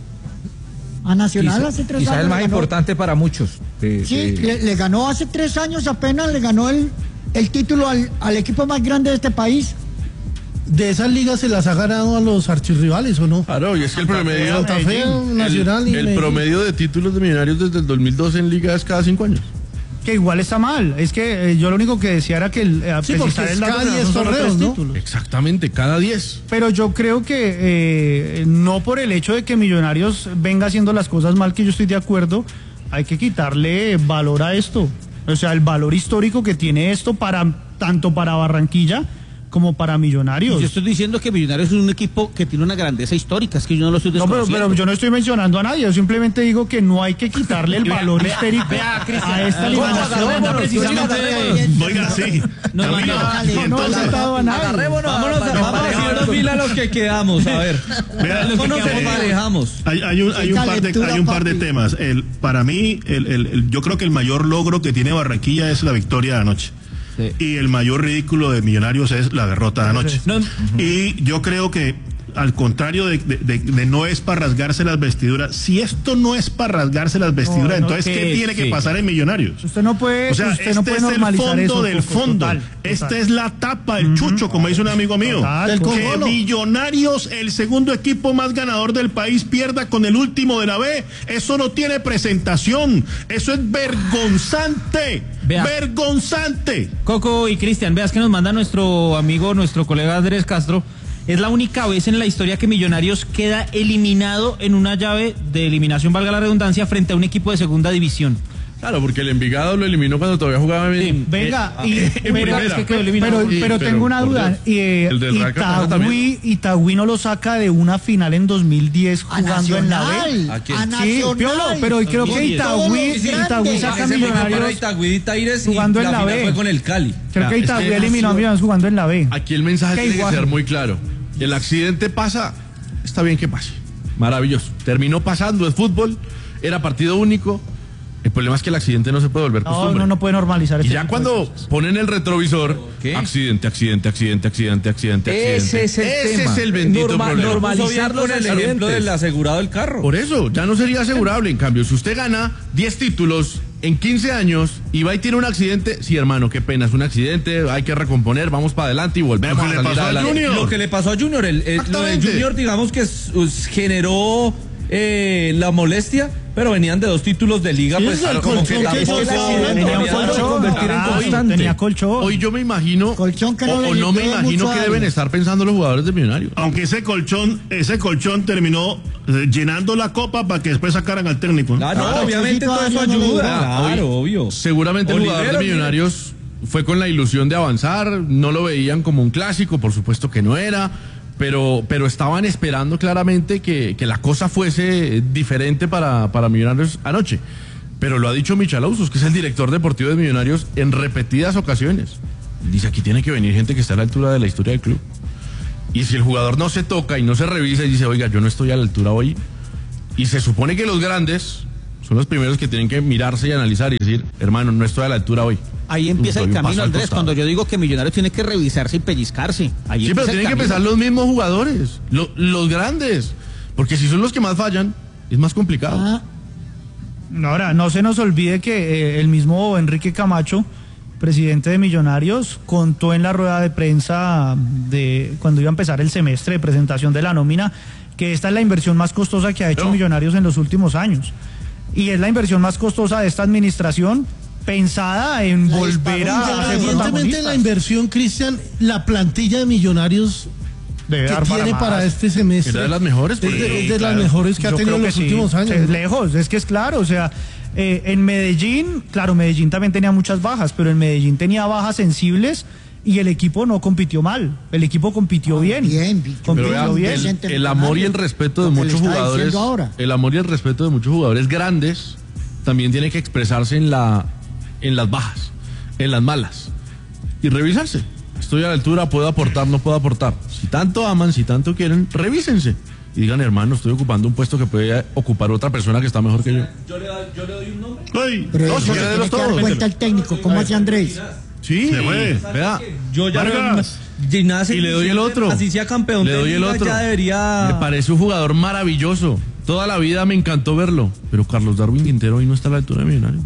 A Nacional hace 3 años. Quizá el más importante para muchos. Le ganó hace 3 años apenas, le ganó el título al equipo más grande de este país. ¿De esas ligas se las ha ganado a los archirrivales o no? Claro, y es que el promedio... Santa Fe, Nacional el promedio de títulos de Millonarios desde el 2012 en liga es cada 5 años. Que igual está mal, es que yo lo único que decía era que precisar el cada 10 torneos, ¿no? Títulos. Exactamente, cada 10. Pero yo creo que no por el hecho de que Millonarios venga haciendo las cosas mal, que yo estoy de acuerdo, hay que quitarle valor a esto. O sea, el valor histórico que tiene esto tanto para Barranquilla como para Millonarios. Yo estoy diciendo que Millonarios es un equipo que tiene una grandeza histórica, es que yo no lo estoy desconociendo. No, pero yo no estoy mencionando a nadie, yo simplemente digo que no hay que quitarle el valor histórico a esta eliminación. Oiga, sí. No he citado a nadie. Vamos haciendo fila a los que quedamos, a ver. ¿Cómo nos emparejamos? Hay un par de temas. Para mí, yo creo que el mayor logro que tiene Barranquilla es la victoria de anoche. Sí. Y el mayor ridículo de Millonarios es la derrota de anoche. Y yo creo que al contrario de no es para rasgarse las vestiduras, si esto no es para rasgarse las vestiduras, entonces ¿qué tiene que pasar en Millonarios? Usted no puede, o sea, usted no puede normalizar es el fondo eso, del fondo. Total. Esta es la tapa, el chucho, como dice un amigo mío. Que Millonarios, el segundo equipo más ganador del país, pierda con el último de la B. Eso no tiene presentación. Eso es vergonzante. Vergonzante. Coco y Cristian, veas que nos manda nuestro amigo, nuestro colega Andrés Castro. Es la única vez en la historia que Millonarios queda eliminado en una llave de eliminación, valga la redundancia, frente a un equipo de segunda división. Claro, porque el Envigado lo eliminó cuando todavía jugaba en... Sí, pero tengo una duda. Itagüí no lo saca de una final en 2010 jugando en la B. A Nacional. Pero creo que Itagüí saca a Millonarios jugando en la B. Fue con el Cali. Creo que Itagüí eliminó a Millonarios jugando en la B. Aquí el mensaje tiene que ser muy claro. El accidente pasa, está bien que pase. Maravilloso. Terminó pasando, es fútbol, era partido único. El problema es que el accidente no se puede volver costumbre. No puede normalizar. Y ya cuando ponen el retrovisor, accidente. Ese es el bendito problema. Normalizarlo con el ejemplo del asegurado del carro. Por eso, ya no sería asegurable. En cambio, si usted gana 10 títulos en 15 años y va y tiene un accidente, sí, hermano, qué pena, es un accidente, hay que recomponer, vamos para adelante y volvemos a salir adelante. Lo que le pasó a Junior, lo de Junior, digamos que generó la molestia, Pero venían de 2 títulos de liga, pues como que tenía colchón. Hoy yo me imagino, o no me imagino que deben estar pensando los jugadores de Millonarios. Aunque ese colchón terminó llenando la copa para que después sacaran al técnico. Claro, obviamente todo eso ayuda. Claro, obvio. Seguramente el jugador de Millonarios fue con la ilusión de avanzar, no lo veían como un clásico, por supuesto que no era. Pero estaban esperando claramente que la cosa fuese diferente para Millonarios anoche. Pero lo ha dicho Michalausos, que es el director deportivo de Millonarios, en repetidas ocasiones. Dice, aquí tiene que venir gente que está a la altura de la historia del club. Y si el jugador no se toca y no se revisa y dice, oiga, yo no estoy a la altura hoy, y se supone que los grandes son los primeros que tienen que mirarse y analizar y decir, hermano, no estoy a la altura hoy. Ahí empieza el camino, Andrés, cuando yo digo que Millonarios tiene que revisarse y pellizcarse. Sí, pero tienen que empezar los mismos jugadores, los grandes, porque si son los que más fallan, es más complicado. Ahora, no se nos olvide que el mismo Enrique Camacho, presidente de Millonarios, contó en la rueda de prensa de cuando iba a empezar el semestre de presentación de la nómina, que esta es la inversión más costosa que ha hecho Millonarios en los últimos años. Y es la inversión más costosa de esta administración, pensada en volver a... Independientemente de la inversión, Cristian, la plantilla de Millonarios debe que tiene para este semestre. ¿Es de las mejores? Es de las mejores que ha tenido en los últimos años. Es lejos, es que es claro, o sea, en Medellín, claro, Medellín también tenía muchas bajas, pero en Medellín tenía bajas sensibles y el equipo no compitió mal, el equipo compitió bien. Compitió bien. El amor y el respeto de muchos jugadores, el amor y el respeto de muchos jugadores grandes también tiene que expresarse en las bajas, en las malas, y revisarse. Estoy a la altura, puedo aportar, no puedo aportar. Si tanto aman, si tanto quieren, revísense y digan, hermano, estoy ocupando un puesto que puede ocupar otra persona que está mejor que yo. Yo le doy un nombre. Pero no, tiene que dar cuenta el técnico, ¿cómo hace Andrés? Sí, vea, yo ya Ginás, y le doy el otro. Así sea campeón. Le doy el otro. Ya debería... Me parece un jugador maravilloso. Toda la vida me encantó verlo. Pero Carlos Darwin Quintero hoy no está a la altura de Millonarios.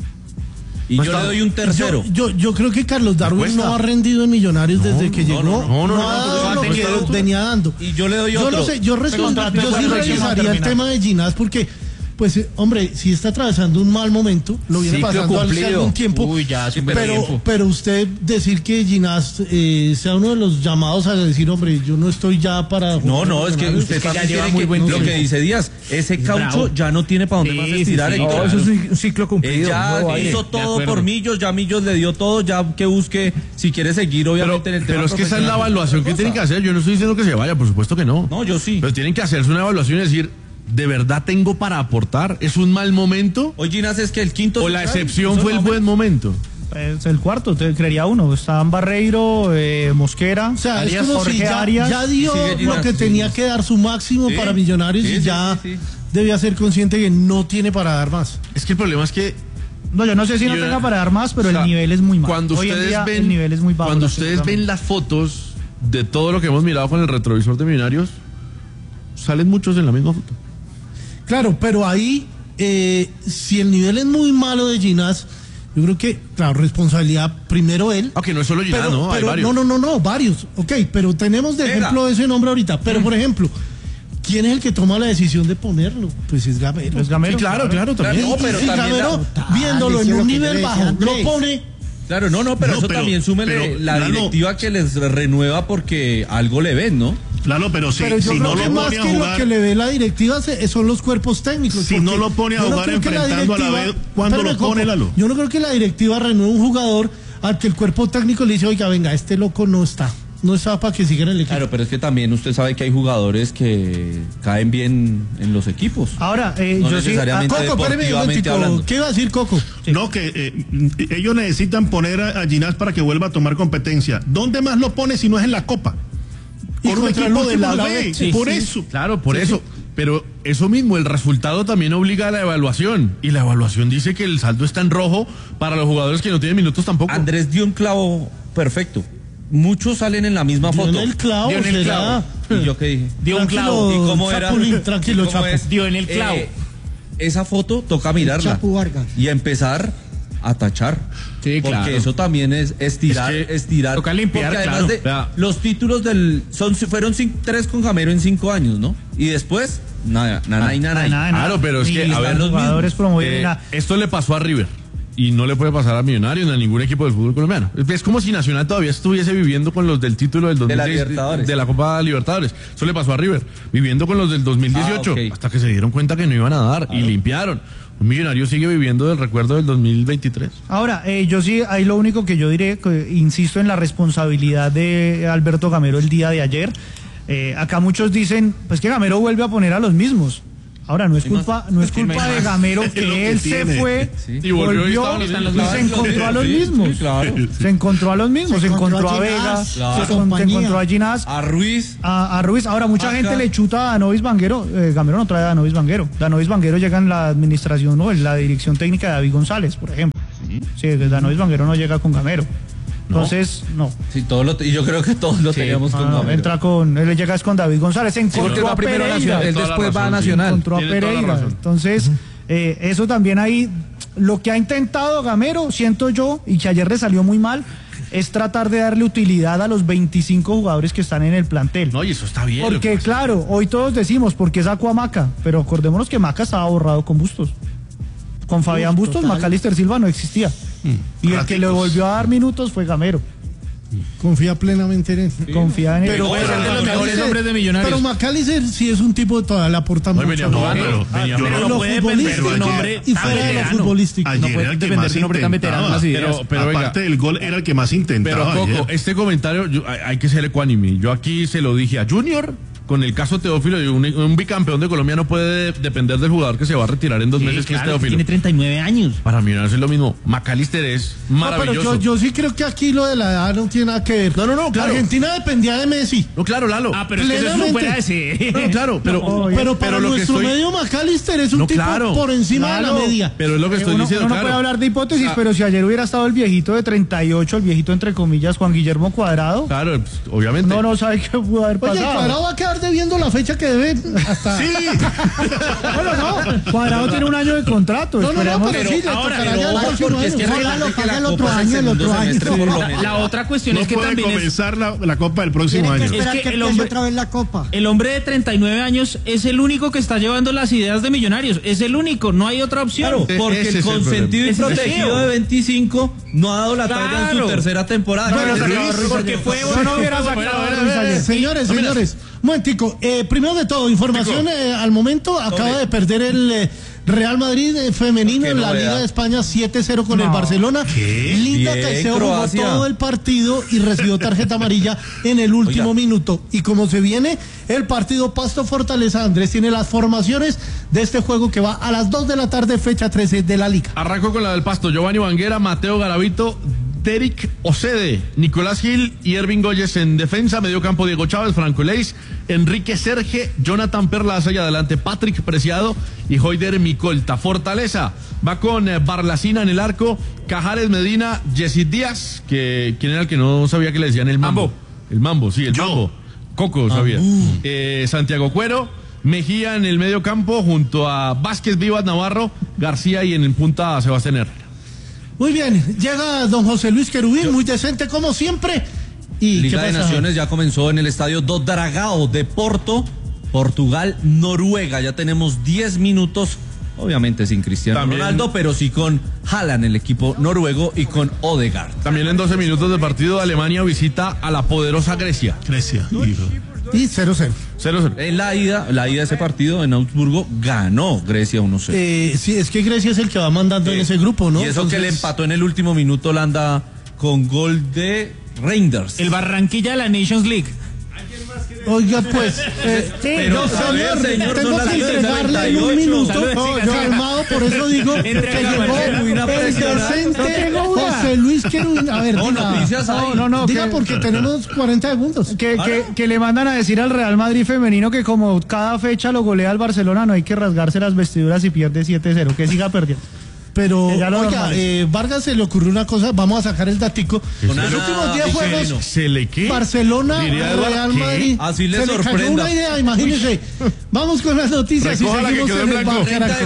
Y yo le doy un tercero. Yo creo que Carlos Darwin no ha rendido en Millonarios desde que llegó. No ha dado lo que venía dando. Y yo le doy otro. Yo no sé, yo sí revisaría el tema de Ginás porque... Pues, hombre, si está atravesando un mal momento, lo viene pasando hace algún tiempo. Uy, ya, pero usted decir que Ginás sea uno de los llamados a decir, hombre, yo no estoy ya para... No, es que usted también lleva muy buen tiempo. Lo que dice Díaz, ese caucho ya no tiene para dónde más estirar. No, eso es un ciclo cumplido. Ya hizo todo por Millos, ya Millos le dio todo, ya que busque, si quiere seguir, obviamente, en el tema. Pero es que esa es la evaluación que tienen que hacer. Yo no estoy diciendo que se vaya, por supuesto que no. No, yo sí. Pero tienen que hacerse una evaluación y decir... ¿De verdad tengo para aportar? ¿Es un mal momento? Hoy Ginás es que el quinto... ¿O la excepción fue el buen momento? Es el cuarto, te creería uno. Estaban Barreiro, Mosquera, o sea, Arias, es como Jorge si Arias. Ya dio lo que tenía que dar su máximo para Millonarios y ya debía ser consciente que no tiene para dar más. Es que el problema es que... No, yo no sé si no tenga para dar más, pero el nivel es muy malo. Cuando el nivel es muy bajo. Cuando ustedes ven las fotos de todo lo que hemos mirado con el retrovisor de Millonarios, salen muchos en la misma foto. Claro, pero ahí, si el nivel es muy malo de Ginás, yo creo que, claro, responsabilidad primero él. Aunque no es solo Ginás, ¿no? Hay varios. No, varios. Ok, pero tenemos de ejemplo ese nombre ahorita. Pero, por ejemplo, ¿quién es el que toma la decisión de ponerlo? Pues es Gamero. Es Gamero. Sí, claro, también. No, pero Gamero, viéndolo en un nivel bajo, lo pone... Claro, pero eso también súmele la directiva que les renueva porque algo le ven, ¿no? Claro, pero si no lo pone a jugar... Lo que le ve la directiva son los cuerpos técnicos. Si no lo pone a jugar enfrentando a la vez, ¿cuándo lo pone, Lalo? Yo no creo que la directiva renueve un jugador al que el cuerpo técnico le dice, oiga, venga, este loco no está para que siga en el equipo. Claro, pero es que también usted sabe que hay jugadores que caen bien en los equipos. Ahora, no yo necesariamente sí... Coco, espérame, ¿qué iba a decir Coco? Sí. No, que ellos necesitan poner a Ginás para que vuelva a tomar competencia. ¿Dónde más lo pone si no es en la Copa? Con un equipo de la B, por eso. Claro, por eso. Pero eso mismo, el resultado también obliga a la evaluación. Y la evaluación dice que el saldo está en rojo para los jugadores que no tienen minutos tampoco. Andrés dio un clavo perfecto. Muchos salen en la misma foto. Dio en el clavo. ¿Y yo qué dije? Dio un clavo. ¿Y cómo era? Tranquilo, Chapo. Dio en el clavo. Esa foto toca mirarla y empezar a tachar. Sí, porque claro. eso también es estirar. Toca limpiar, porque además los títulos fueron 3 con Gamero en 5 años, ¿no? Y después Nada. Claro, pero es que, a ver, los jugadores promueven esto le pasó a River. Y no le puede pasar a Millonarios ni a ningún equipo del fútbol colombiano. Es como si Nacional todavía estuviese viviendo con los del título del 2010 de la Copa Libertadores. Eso le pasó a River, viviendo con los del 2018, hasta que se dieron cuenta que no iban a dar y limpiaron. Un Millonario sigue viviendo del recuerdo del 2023. Ahora, yo sí, ahí lo único que yo diré, insisto en la responsabilidad de Alberto Gamero el día de ayer. Acá muchos dicen, pues que Gamero vuelve a poner a los mismos. Ahora, no es culpa de Gamero que él se fue y volvió y se encontró a los mismos. Se encontró a los mismos, se encontró a Vega, se encontró a Ginás, a Ruiz. A Ruiz. Ahora, mucha gente le chuta a Danovis Vanguero. Gamero no trae a Danovis Vanguero. Danovis Vanguero llega en la administración, ¿no? En la dirección técnica de David González, por ejemplo. Sí, Danovis Vanguero no llega con Gamero. Entonces, no. Sí, y yo creo que todos lo teníamos con Gamero. Él llega con David González, encontró a Pereira. Él después va a Nacional. Encontró a Pereira. Entonces, eso también ahí, lo que ha intentado Gamero, siento yo, y que ayer le salió muy mal, es tratar de darle utilidad a los 25 jugadores que están en el plantel. No, y eso está bien. Porque, claro, hoy todos decimos, ¿por qué sacó a Maca? Pero acordémonos que Maca estaba borrado con Bustos. Con Fabián Bustos, Macalister Silva no existía. Y el que le volvió a dar minutos fue Gamero. Confía plenamente en él. Confía en él. Pero es de los mejores hombres de Millonarios. Pero Macalister sí es un tipo de toda la aporta mucho. Pero no puede depender de un hombre y fuera de lo futbolístico. No puede depender de un hombre tan veterano. Pero aparte del gol era el que más intentaba. Pero Coco, este comentario hay que ser ecuánime. Yo aquí se lo dije a Junior. Con el caso Teófilo, un bicampeón de Colombia no puede depender del jugador que se va a retirar en 2 meses, que es Teófilo. Tiene 39 años. Para mí no es lo mismo. Macalister es maravilloso. Pero yo sí creo que aquí lo de la edad no tiene nada que ver. No, claro. Argentina dependía de Messi. No, claro, Lalo. Pero es que eso no fuera ese. No, claro, pero para nuestro medio Macalister es un tipo por encima de la media. Pero es lo que estoy diciendo, uno puede hablar de hipótesis, pero si ayer hubiera estado el viejito de 38, el viejito entre comillas, Juan Guillermo Cuadrado. Claro, pues, obviamente. No sabe qué pudo haber pasado. Oye, Cuadrado va a quedar debiendo la fecha que debe hasta... Sí. Bueno, no. Cuadrado tiene un año de contrato. No, pero sí, porque es que el otro año. La otra cuestión es que también comenzar la Copa del próximo año. Es que el hombre otra vez la Copa. El hombre de 39 años es el único que está llevando las ideas de Millonarios. Es el único, no hay otra opción. Claro, porque el consentido y protegido de 25 no ha dado la talla en su tercera temporada. Porque fue no hubiera sacado. Señores, un momentico, primero de todo, información al momento, acaba de perder el Real Madrid femenino en la Liga de España 7-0 con el Barcelona. Linda Caicedo jugó todo el partido y recibió tarjeta amarilla en el último minuto. Y como se viene el partido Pasto Fortaleza, Andrés tiene las formaciones de este juego que va a las 2 de la tarde, fecha 13 de la Liga. Arranco con la del Pasto: Giovanni Vanguera, Mateo Garavito, Derek Ocede, Nicolás Gil y Ervin Goyes en defensa. Medio campo: Diego Chávez, Franco Leis, Enrique Serge, Jonathan Perlaza y adelante Patrick Preciado y Hoyder Micolta. Fortaleza va con Barlacina en el arco, Cajares Medina, Yesid Díaz, que ¿quién era el que no sabía que le decían el Mambo? El Mambo, sí, el Mambo. Coco sabía. Santiago Cuero, Mejía en el medio campo junto a Vázquez, Vivas, Navarro, García y en el punta Sebastián Herrera. Muy bien, llega don José Luis Querubín, muy decente como siempre. Y Liga de Naciones ya comenzó en el estadio do Dragao de Porto, Portugal, Noruega. Ya tenemos 10 minutos, obviamente sin Cristiano Ronaldo, pero sí con Haaland, el equipo noruego, y con Odegaard. También en 12 minutos de partido, Alemania visita a la poderosa Grecia. Y 0-0. En la ida de ese partido en Augsburgo ganó Grecia 1-0. Sí, es que Grecia es el que va mandando en ese grupo, ¿no? Y eso que le empató en el último minuto Holanda con gol de Reinders. El Barranquilla de la Nations League. Oiga, pues, pero señor, tengo que entregarle en un minuto, calmado, por eso digo que llegó el decente José Luis Querubín. A ver, diga porque tenemos 40 segundos. Que le mandan a decir al Real Madrid femenino que como cada fecha lo golea al Barcelona, no hay que rasgarse las vestiduras y pierde 7-0, que siga perdiendo. Pero, oiga, Vargas se le ocurrió una cosa, vamos a sacar el datico. Los últimos 10 juegos, Barcelona, Real Madrid. Así le sorprenda. Le cayó una idea, imagínense. Vamos con las noticias y seguimos en el Bar Caracol.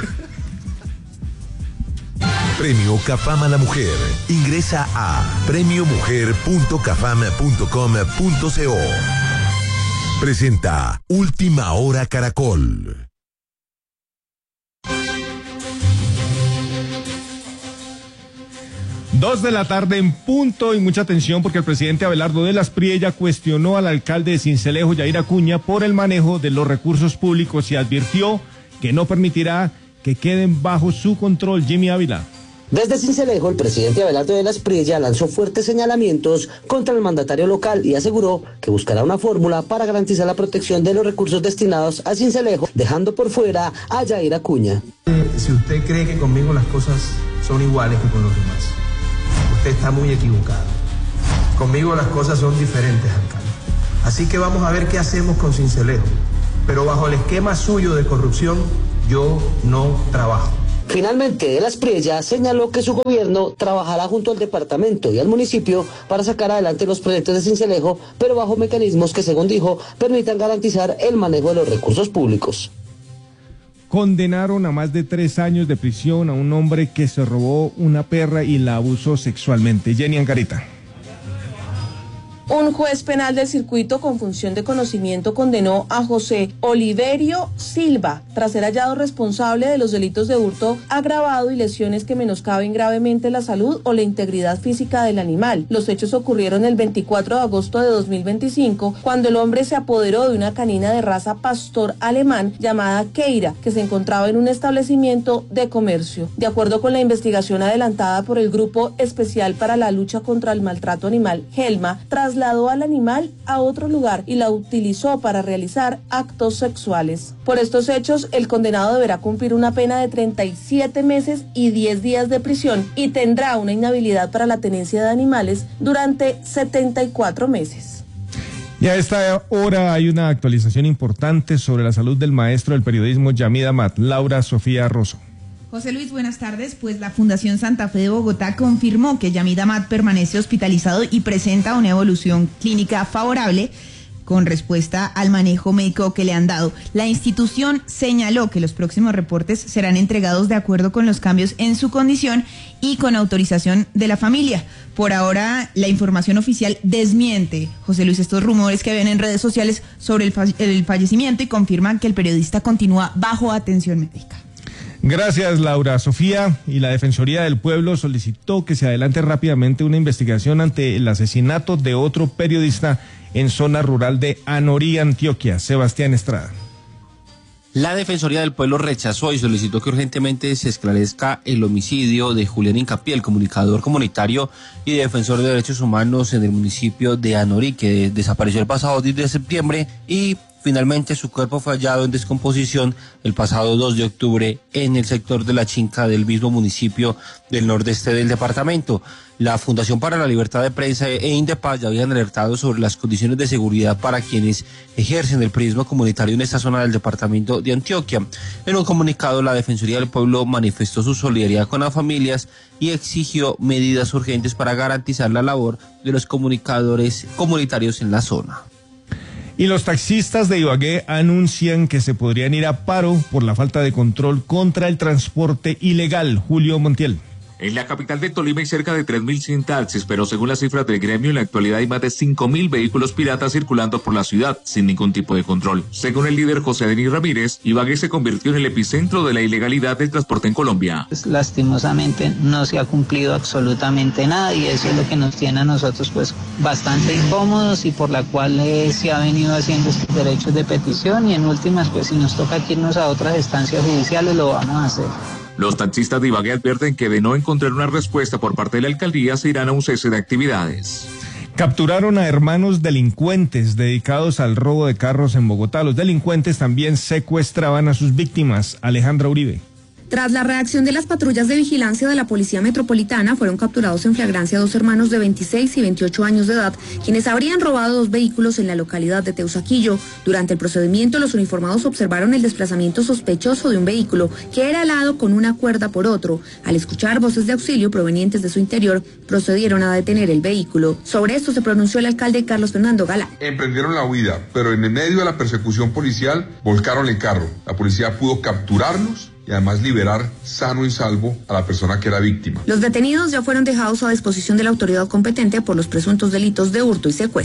Premio Cafam a la Mujer. Ingresa a premiomujer.cafam.com.co. presenta Última Hora Caracol. Dos de la tarde en punto y mucha atención porque el presidente Abelardo de las Priella cuestionó al alcalde de Sincelejo, Yair Acuña, por el manejo de los recursos públicos y advirtió que no permitirá que queden bajo su control. Jimmy Ávila. Desde Sincelejo, el presidente Abelardo de las Priella lanzó fuertes señalamientos contra el mandatario local y aseguró que buscará una fórmula para garantizar la protección de los recursos destinados a Sincelejo, dejando por fuera a Yair Acuña. Si usted cree que conmigo las cosas son iguales que con los demás, usted está muy equivocado. Conmigo las cosas son diferentes, alcalde. Así que vamos a ver qué hacemos con Sincelejo. Pero bajo el esquema suyo de corrupción, yo no trabajo. Finalmente, de las Priella señaló que su gobierno trabajará junto al departamento y al municipio para sacar adelante los proyectos de Sincelejo, pero bajo mecanismos que, según dijo, permitan garantizar el manejo de los recursos públicos. Condenaron a más de 3 años de prisión a un hombre que se robó una perra y la abusó sexualmente. Jenny Angarita. Un juez penal del circuito con función de conocimiento condenó a José Oliverio Silva tras ser hallado responsable de los delitos de hurto agravado y lesiones que menoscaben gravemente la salud o la integridad física del animal. Los hechos ocurrieron el 24 de agosto de 2025, cuando el hombre se apoderó de una canina de raza pastor alemán llamada Keira, que se encontraba en un establecimiento de comercio. De acuerdo con la investigación adelantada por el Grupo Especial para la Lucha contra el Maltrato Animal, GELMA, trasladó al animal a otro lugar y la utilizó para realizar actos sexuales. Por estos hechos, el condenado deberá cumplir una pena de 37 meses y 10 días de prisión y tendrá una inhabilidad para la tenencia de animales durante 74 meses. Y a esta hora hay una actualización importante sobre la salud del maestro del periodismo Yamid Amat, Laura Sofía Rosso. José Luis, buenas tardes. Pues la Fundación Santa Fe de Bogotá confirmó que Yamid Amat permanece hospitalizado y presenta una evolución clínica favorable con respuesta al manejo médico que le han dado. La institución señaló que los próximos reportes serán entregados de acuerdo con los cambios en su condición y con autorización de la familia. Por ahora, la información oficial desmiente, José Luis, estos rumores que habían en redes sociales sobre el fallecimiento y confirman que el periodista continúa bajo atención médica. Gracias, Laura Sofía. Y la Defensoría del Pueblo solicitó que se adelante rápidamente una investigación ante el asesinato de otro periodista en zona rural de Anorí, Antioquia. Sebastián Estrada. La Defensoría del Pueblo rechazó y solicitó que urgentemente se esclarezca el homicidio de Julián Hincapié, el comunicador comunitario y defensor de derechos humanos en el municipio de Anorí, que desapareció el pasado 10 de septiembre y finalmente su cuerpo fue hallado en descomposición el pasado 2 de octubre en el sector de La Chinca del mismo municipio del nordeste del departamento. La Fundación para la Libertad de Prensa e Indepaz ya habían alertado sobre las condiciones de seguridad para quienes ejercen el periodismo comunitario en esta zona del departamento de Antioquia. En un comunicado, la Defensoría del Pueblo manifestó su solidaridad con las familias y exigió medidas urgentes para garantizar la labor de los comunicadores comunitarios en la zona. Y los taxistas de Ibagué anuncian que se podrían ir a paro por la falta de control contra el transporte ilegal. Julio Montiel. En la capital de Tolima hay cerca de 3.100 taxis, pero según las cifras del gremio, en la actualidad hay más de 5.000 vehículos piratas circulando por la ciudad sin ningún tipo de control. Según el líder José Denis Ramírez, Ibagué se convirtió en el epicentro de la ilegalidad del transporte en Colombia. Lastimosamente no se ha cumplido absolutamente nada y eso es lo que nos tiene a nosotros pues bastante incómodos y por la cual se ha venido haciendo estos derechos de petición y en últimas pues si nos toca irnos a otras instancias judiciales lo vamos a hacer. Los taxistas de Ibagué advierten que de no encontrar una respuesta por parte de la alcaldía se irán a un cese de actividades. Capturaron a hermanos delincuentes dedicados al robo de carros en Bogotá. Los delincuentes también secuestraban a sus víctimas. Alejandra Uribe. Tras la reacción de las patrullas de vigilancia de la Policía Metropolitana, fueron capturados en flagrancia 2 hermanos de 26 y 28 años de edad, quienes habrían robado 2 vehículos en la localidad de Teusaquillo. Durante el procedimiento, los uniformados observaron el desplazamiento sospechoso de un vehículo que era alado con una cuerda por otro. Al escuchar voces de auxilio provenientes de su interior, procedieron a detener el vehículo. Sobre esto se pronunció el alcalde Carlos Fernando Galán. Emprendieron la huida, pero en el medio de la persecución policial volcaron el carro. La policía pudo capturarlos y además liberar sano y salvo a la persona que era víctima. Los detenidos ya fueron dejados a disposición de la autoridad competente por los presuntos delitos de hurto y secuestro.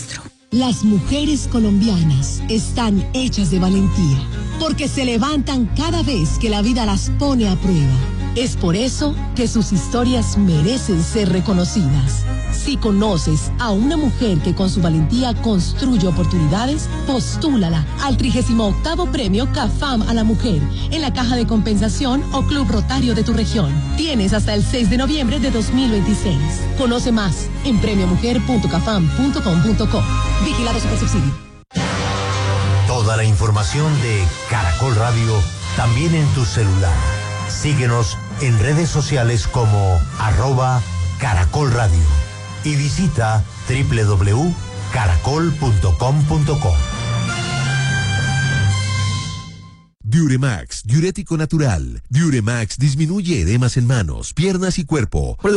Las mujeres colombianas están hechas de valentía, porque se levantan cada vez que la vida las pone a prueba. Es por eso que sus historias merecen ser reconocidas. Si conoces a una mujer que con su valentía construye oportunidades, postúlala al 38º Premio CAFAM a la Mujer en la Caja de Compensación o Club Rotario de tu región. Tienes hasta el 6 de noviembre de 2026. Conoce más en premiomujer.cafam.com.co. Vigilado Supersubsidio. Toda la información de Caracol Radio también en tu celular. Síguenos en redes sociales como @Caracol Radio y visita www.caracol.com.co. Diuremax, diurético natural. Diuremax disminuye edemas en manos, piernas y cuerpo.